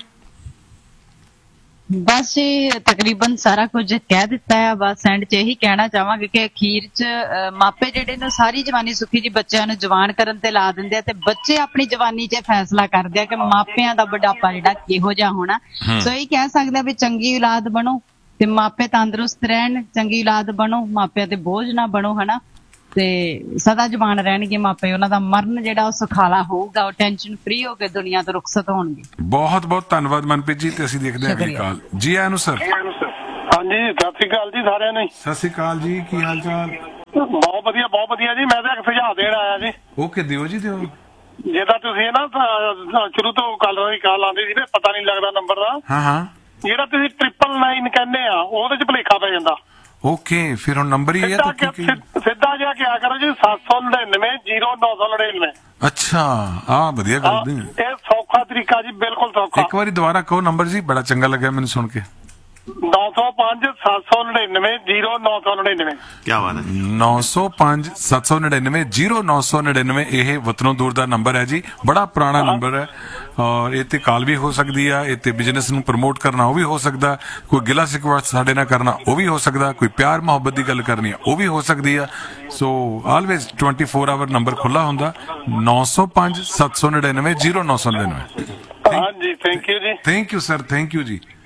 S1: ਬਸ ਜੀ ਤਕਰੀਬਨ ਸਾਰਾ ਕੁਝ ਕਹਿ ਦਿੱਤਾ ਹੈ। ਬਸ ਐਂਡ 'ਚ ਇਹੀ ਕਹਿਣਾ ਚਾਹਾਂਗੇ ਕਿ ਅਖੀਰ 'ਚ ਮਾਪੇ ਜਿਹੜੇ ਨੇ ਸਾਰੀ ਜਵਾਨੀ ਸੁਖੀ ਜੀ ਬੱਚਿਆਂ ਨੂੰ ਜਵਾਨ ਕਰਨ ਤੇ ਲਾ ਦਿੰਦੇ ਆ, ਤੇ ਬੱਚੇ ਆਪਣੀ ਜਵਾਨੀ 'ਚ ਫੈਸਲਾ ਕਰਦੇ ਆ ਕਿ ਮਾਪਿਆਂ ਦਾ ਬੁਢਾਪਾ ਜਿਹੜਾ ਕਿਹੋ ਜਿਹਾ ਹੋਣਾ। ਸੋ ਇਹ ਕਹਿ ਸਕਦੇ ਆ ਵੀ ਚੰਗੀ ਔਲਾਦ ਬਣੋ, ਤੇ ਮਾਪੇ ਤੰਦਰੁਸਤ ਰਹਿਣ, ਚੰਗੀ ਔਲਾਦ ਬਣੋ, ਮਾਪਿਆਂ ਤੇ ਬੋਝ ਨਾ ਬਣੋ ਹਨਾ, ਤੇ ਸਦਾ ਜਵਾਨ ਰਹਿਣਗੇ ਮਾਪੇ। ਉਹਨਾਂ ਦਾ ਮਰਨ ਜਿਹੜਾ ਉਹ ਸੁਖਾਲਾ ਹੋਊਗਾ, ਉਹ ਟੈਨਸ਼ਨ ਫ੍ਰੀ ਹੋ ਕੇ ਦੁਨੀਆ ਤੋਂ ਰੁਖਸਤ ਹੋਣਗੇ।
S2: ਬਹੁਤ ਬਹੁਤ ਧੰਨਵਾਦ ਮਨਪ੍ਰੀਤ ਜੀ, ਤੇ ਅਸੀਂ ਦੇਖਦੇ ਹਾਂ ਅਗਲੀ ਕਾਲ। ਜੀ ਆਇਆਂ ਨੂੰ ਸਰ।
S10: ਹਾਂਜੀ ਸਤਿ ਸ੍ਰੀ ਅਕਾਲ ਜੀ ਸਾਰਿਆਂ ਨੂੰ।
S2: ਸਤਿ ਸ੍ਰੀ ਅਕਾਲ ਜੀ, ਕੀ ਹਾਲ ਚਾਲ?
S10: ਬਹੁਤ ਵਧੀਆ ਬਹੁਤ ਵਧੀਆ ਜੀ। ਮੈਂ ਤਾਂ ਇੱਕ ਸੁਝਾਅ ਦੇਣ ਆਇਆ ਜੀ।
S2: ਓਕੇ, ਦਿਓ ਜੀ ਦਿਓ।
S10: ਜਿਹਦਾ ਤੁਸੀਂ ਨਾ ਸ਼ੁਰੂ ਤੋਂ ਕਾਲਰਾਂ ਦੀ ਕਾਲ ਆਉਂਦੀ ਸੀ ਨਾ, ਪਤਾ ਨਹੀਂ ਲੱਗਦਾ ਨੰਬਰ ਦਾ।
S2: ਹਾਂ ਹਾਂ,
S10: ਜਿਹੜਾ ਤੁਸੀਂ ਟ੍ਰਿਪਲ ਨਾਈਨ ਕਹਿੰਦੇ ਆ ਉਹਦੇ ਚ ਭੁਲੇਖਾ ਪੈ ਜਾਂਦਾ।
S2: ਓਕੇ, ਫਿਰ ਹੁਣ ਨੰਬਰ ਹੀ ਹੈ ਤਾਂ ਕੀ ਕੀ?
S10: ਸਿੱਧਾ ਜਿਹਾ ਕਿਆ ਕਰੋ ਜੀ, ਸੱਤ ਸੌ ਨੜਿਨਵੇਂ ਜ਼ੀਰੋ ਨੌ ਸੌ ਨੜਿਨਵੇਂ।
S2: ਅੱਛਾ, ਆ ਵਧੀਆ ਕਰਦੇ।
S10: ਇਹ ਸੌਖਾ ਤਰੀਕਾ ਜੀ, ਬਿਲਕੁਲ ਸੌਖਾ।
S2: ਇੱਕ ਵਾਰੀ ਦੁਬਾਰਾ ਕਹੋ ਨੰਬਰ ਜੀ, ਬੜਾ ਚੰਗਾ ਲੱਗਿਆ ਮੈਨੂੰ ਸੁਣ ਕੇ।
S10: ਨੌ ਸੌ ਪੰਜ ਸੱਤ ਸੌ ਨੜਿਨਵੇਂ ਜ਼ੀਰੋ ਨੌ ਸੌ ਨੜਿਨਵੇਂ।
S4: ਕੀ ਬਾਤ ਹੈ।
S2: ਨੌ ਸੌ ਪੰਜ ਸੱਤ ਸੌ ਨੜਿਨਵੇਂ ਜ਼ੀਰੋ ਨੌ ਸੌ ਨੜਿਨਵੇਂ ਇਹ ਵਤਨੋਂ ਦੂਰ ਦਾ ਨੰਬਰ ਹੈ ਜੀ। ਬੜਾ ਪੁਰਾਣਾ ਨੰਬਰ ਹੈ ਔਰ ਇਹ ਤੇ ਕਾਲ ਵੀ ਹੋ ਸਕਦੀ ਆ, ਇਹ ਤੇ ਬਿਜ਼ਨਸ ਨੂੰ ਪ੍ਰਮੋਟ ਕਰਨਾ ਉਹ ਵੀ ਹੋ ਸਕਦਾ, ਕੋਈ ਗਿਲਾ ਸਿਕਵਾ ਸਾਡੇ ਨਾਲ ਕਰਨਾ ਉਹ ਵੀ ਹੋ ਸਕਦਾ, ਕੋਈ ਪਿਆਰ ਮੁਹੱਬਤ ਦੀ ਗੱਲ ਕਰਨੀ ਆ ਉਹ ਵੀ ਹੋ ਸਕਦੀ ਆ। ਸੋ always twenty four hour number ਖੁੱਲਾ ਹੁੰਦਾ, ਨੌ ਸੌ ਪੰਜ ਸੱਤ ਸੌ ਨੜਿਨਵੇਂ ਜ਼ੀਰੋ ਨੌ ਸੌ ਨੜਿਨਵੇਂ।
S10: ਹਾਂਜੀ, ਥੈਂਕ ਯੂ ਜੀ।
S2: Thank you sir, thank you ਜੀ।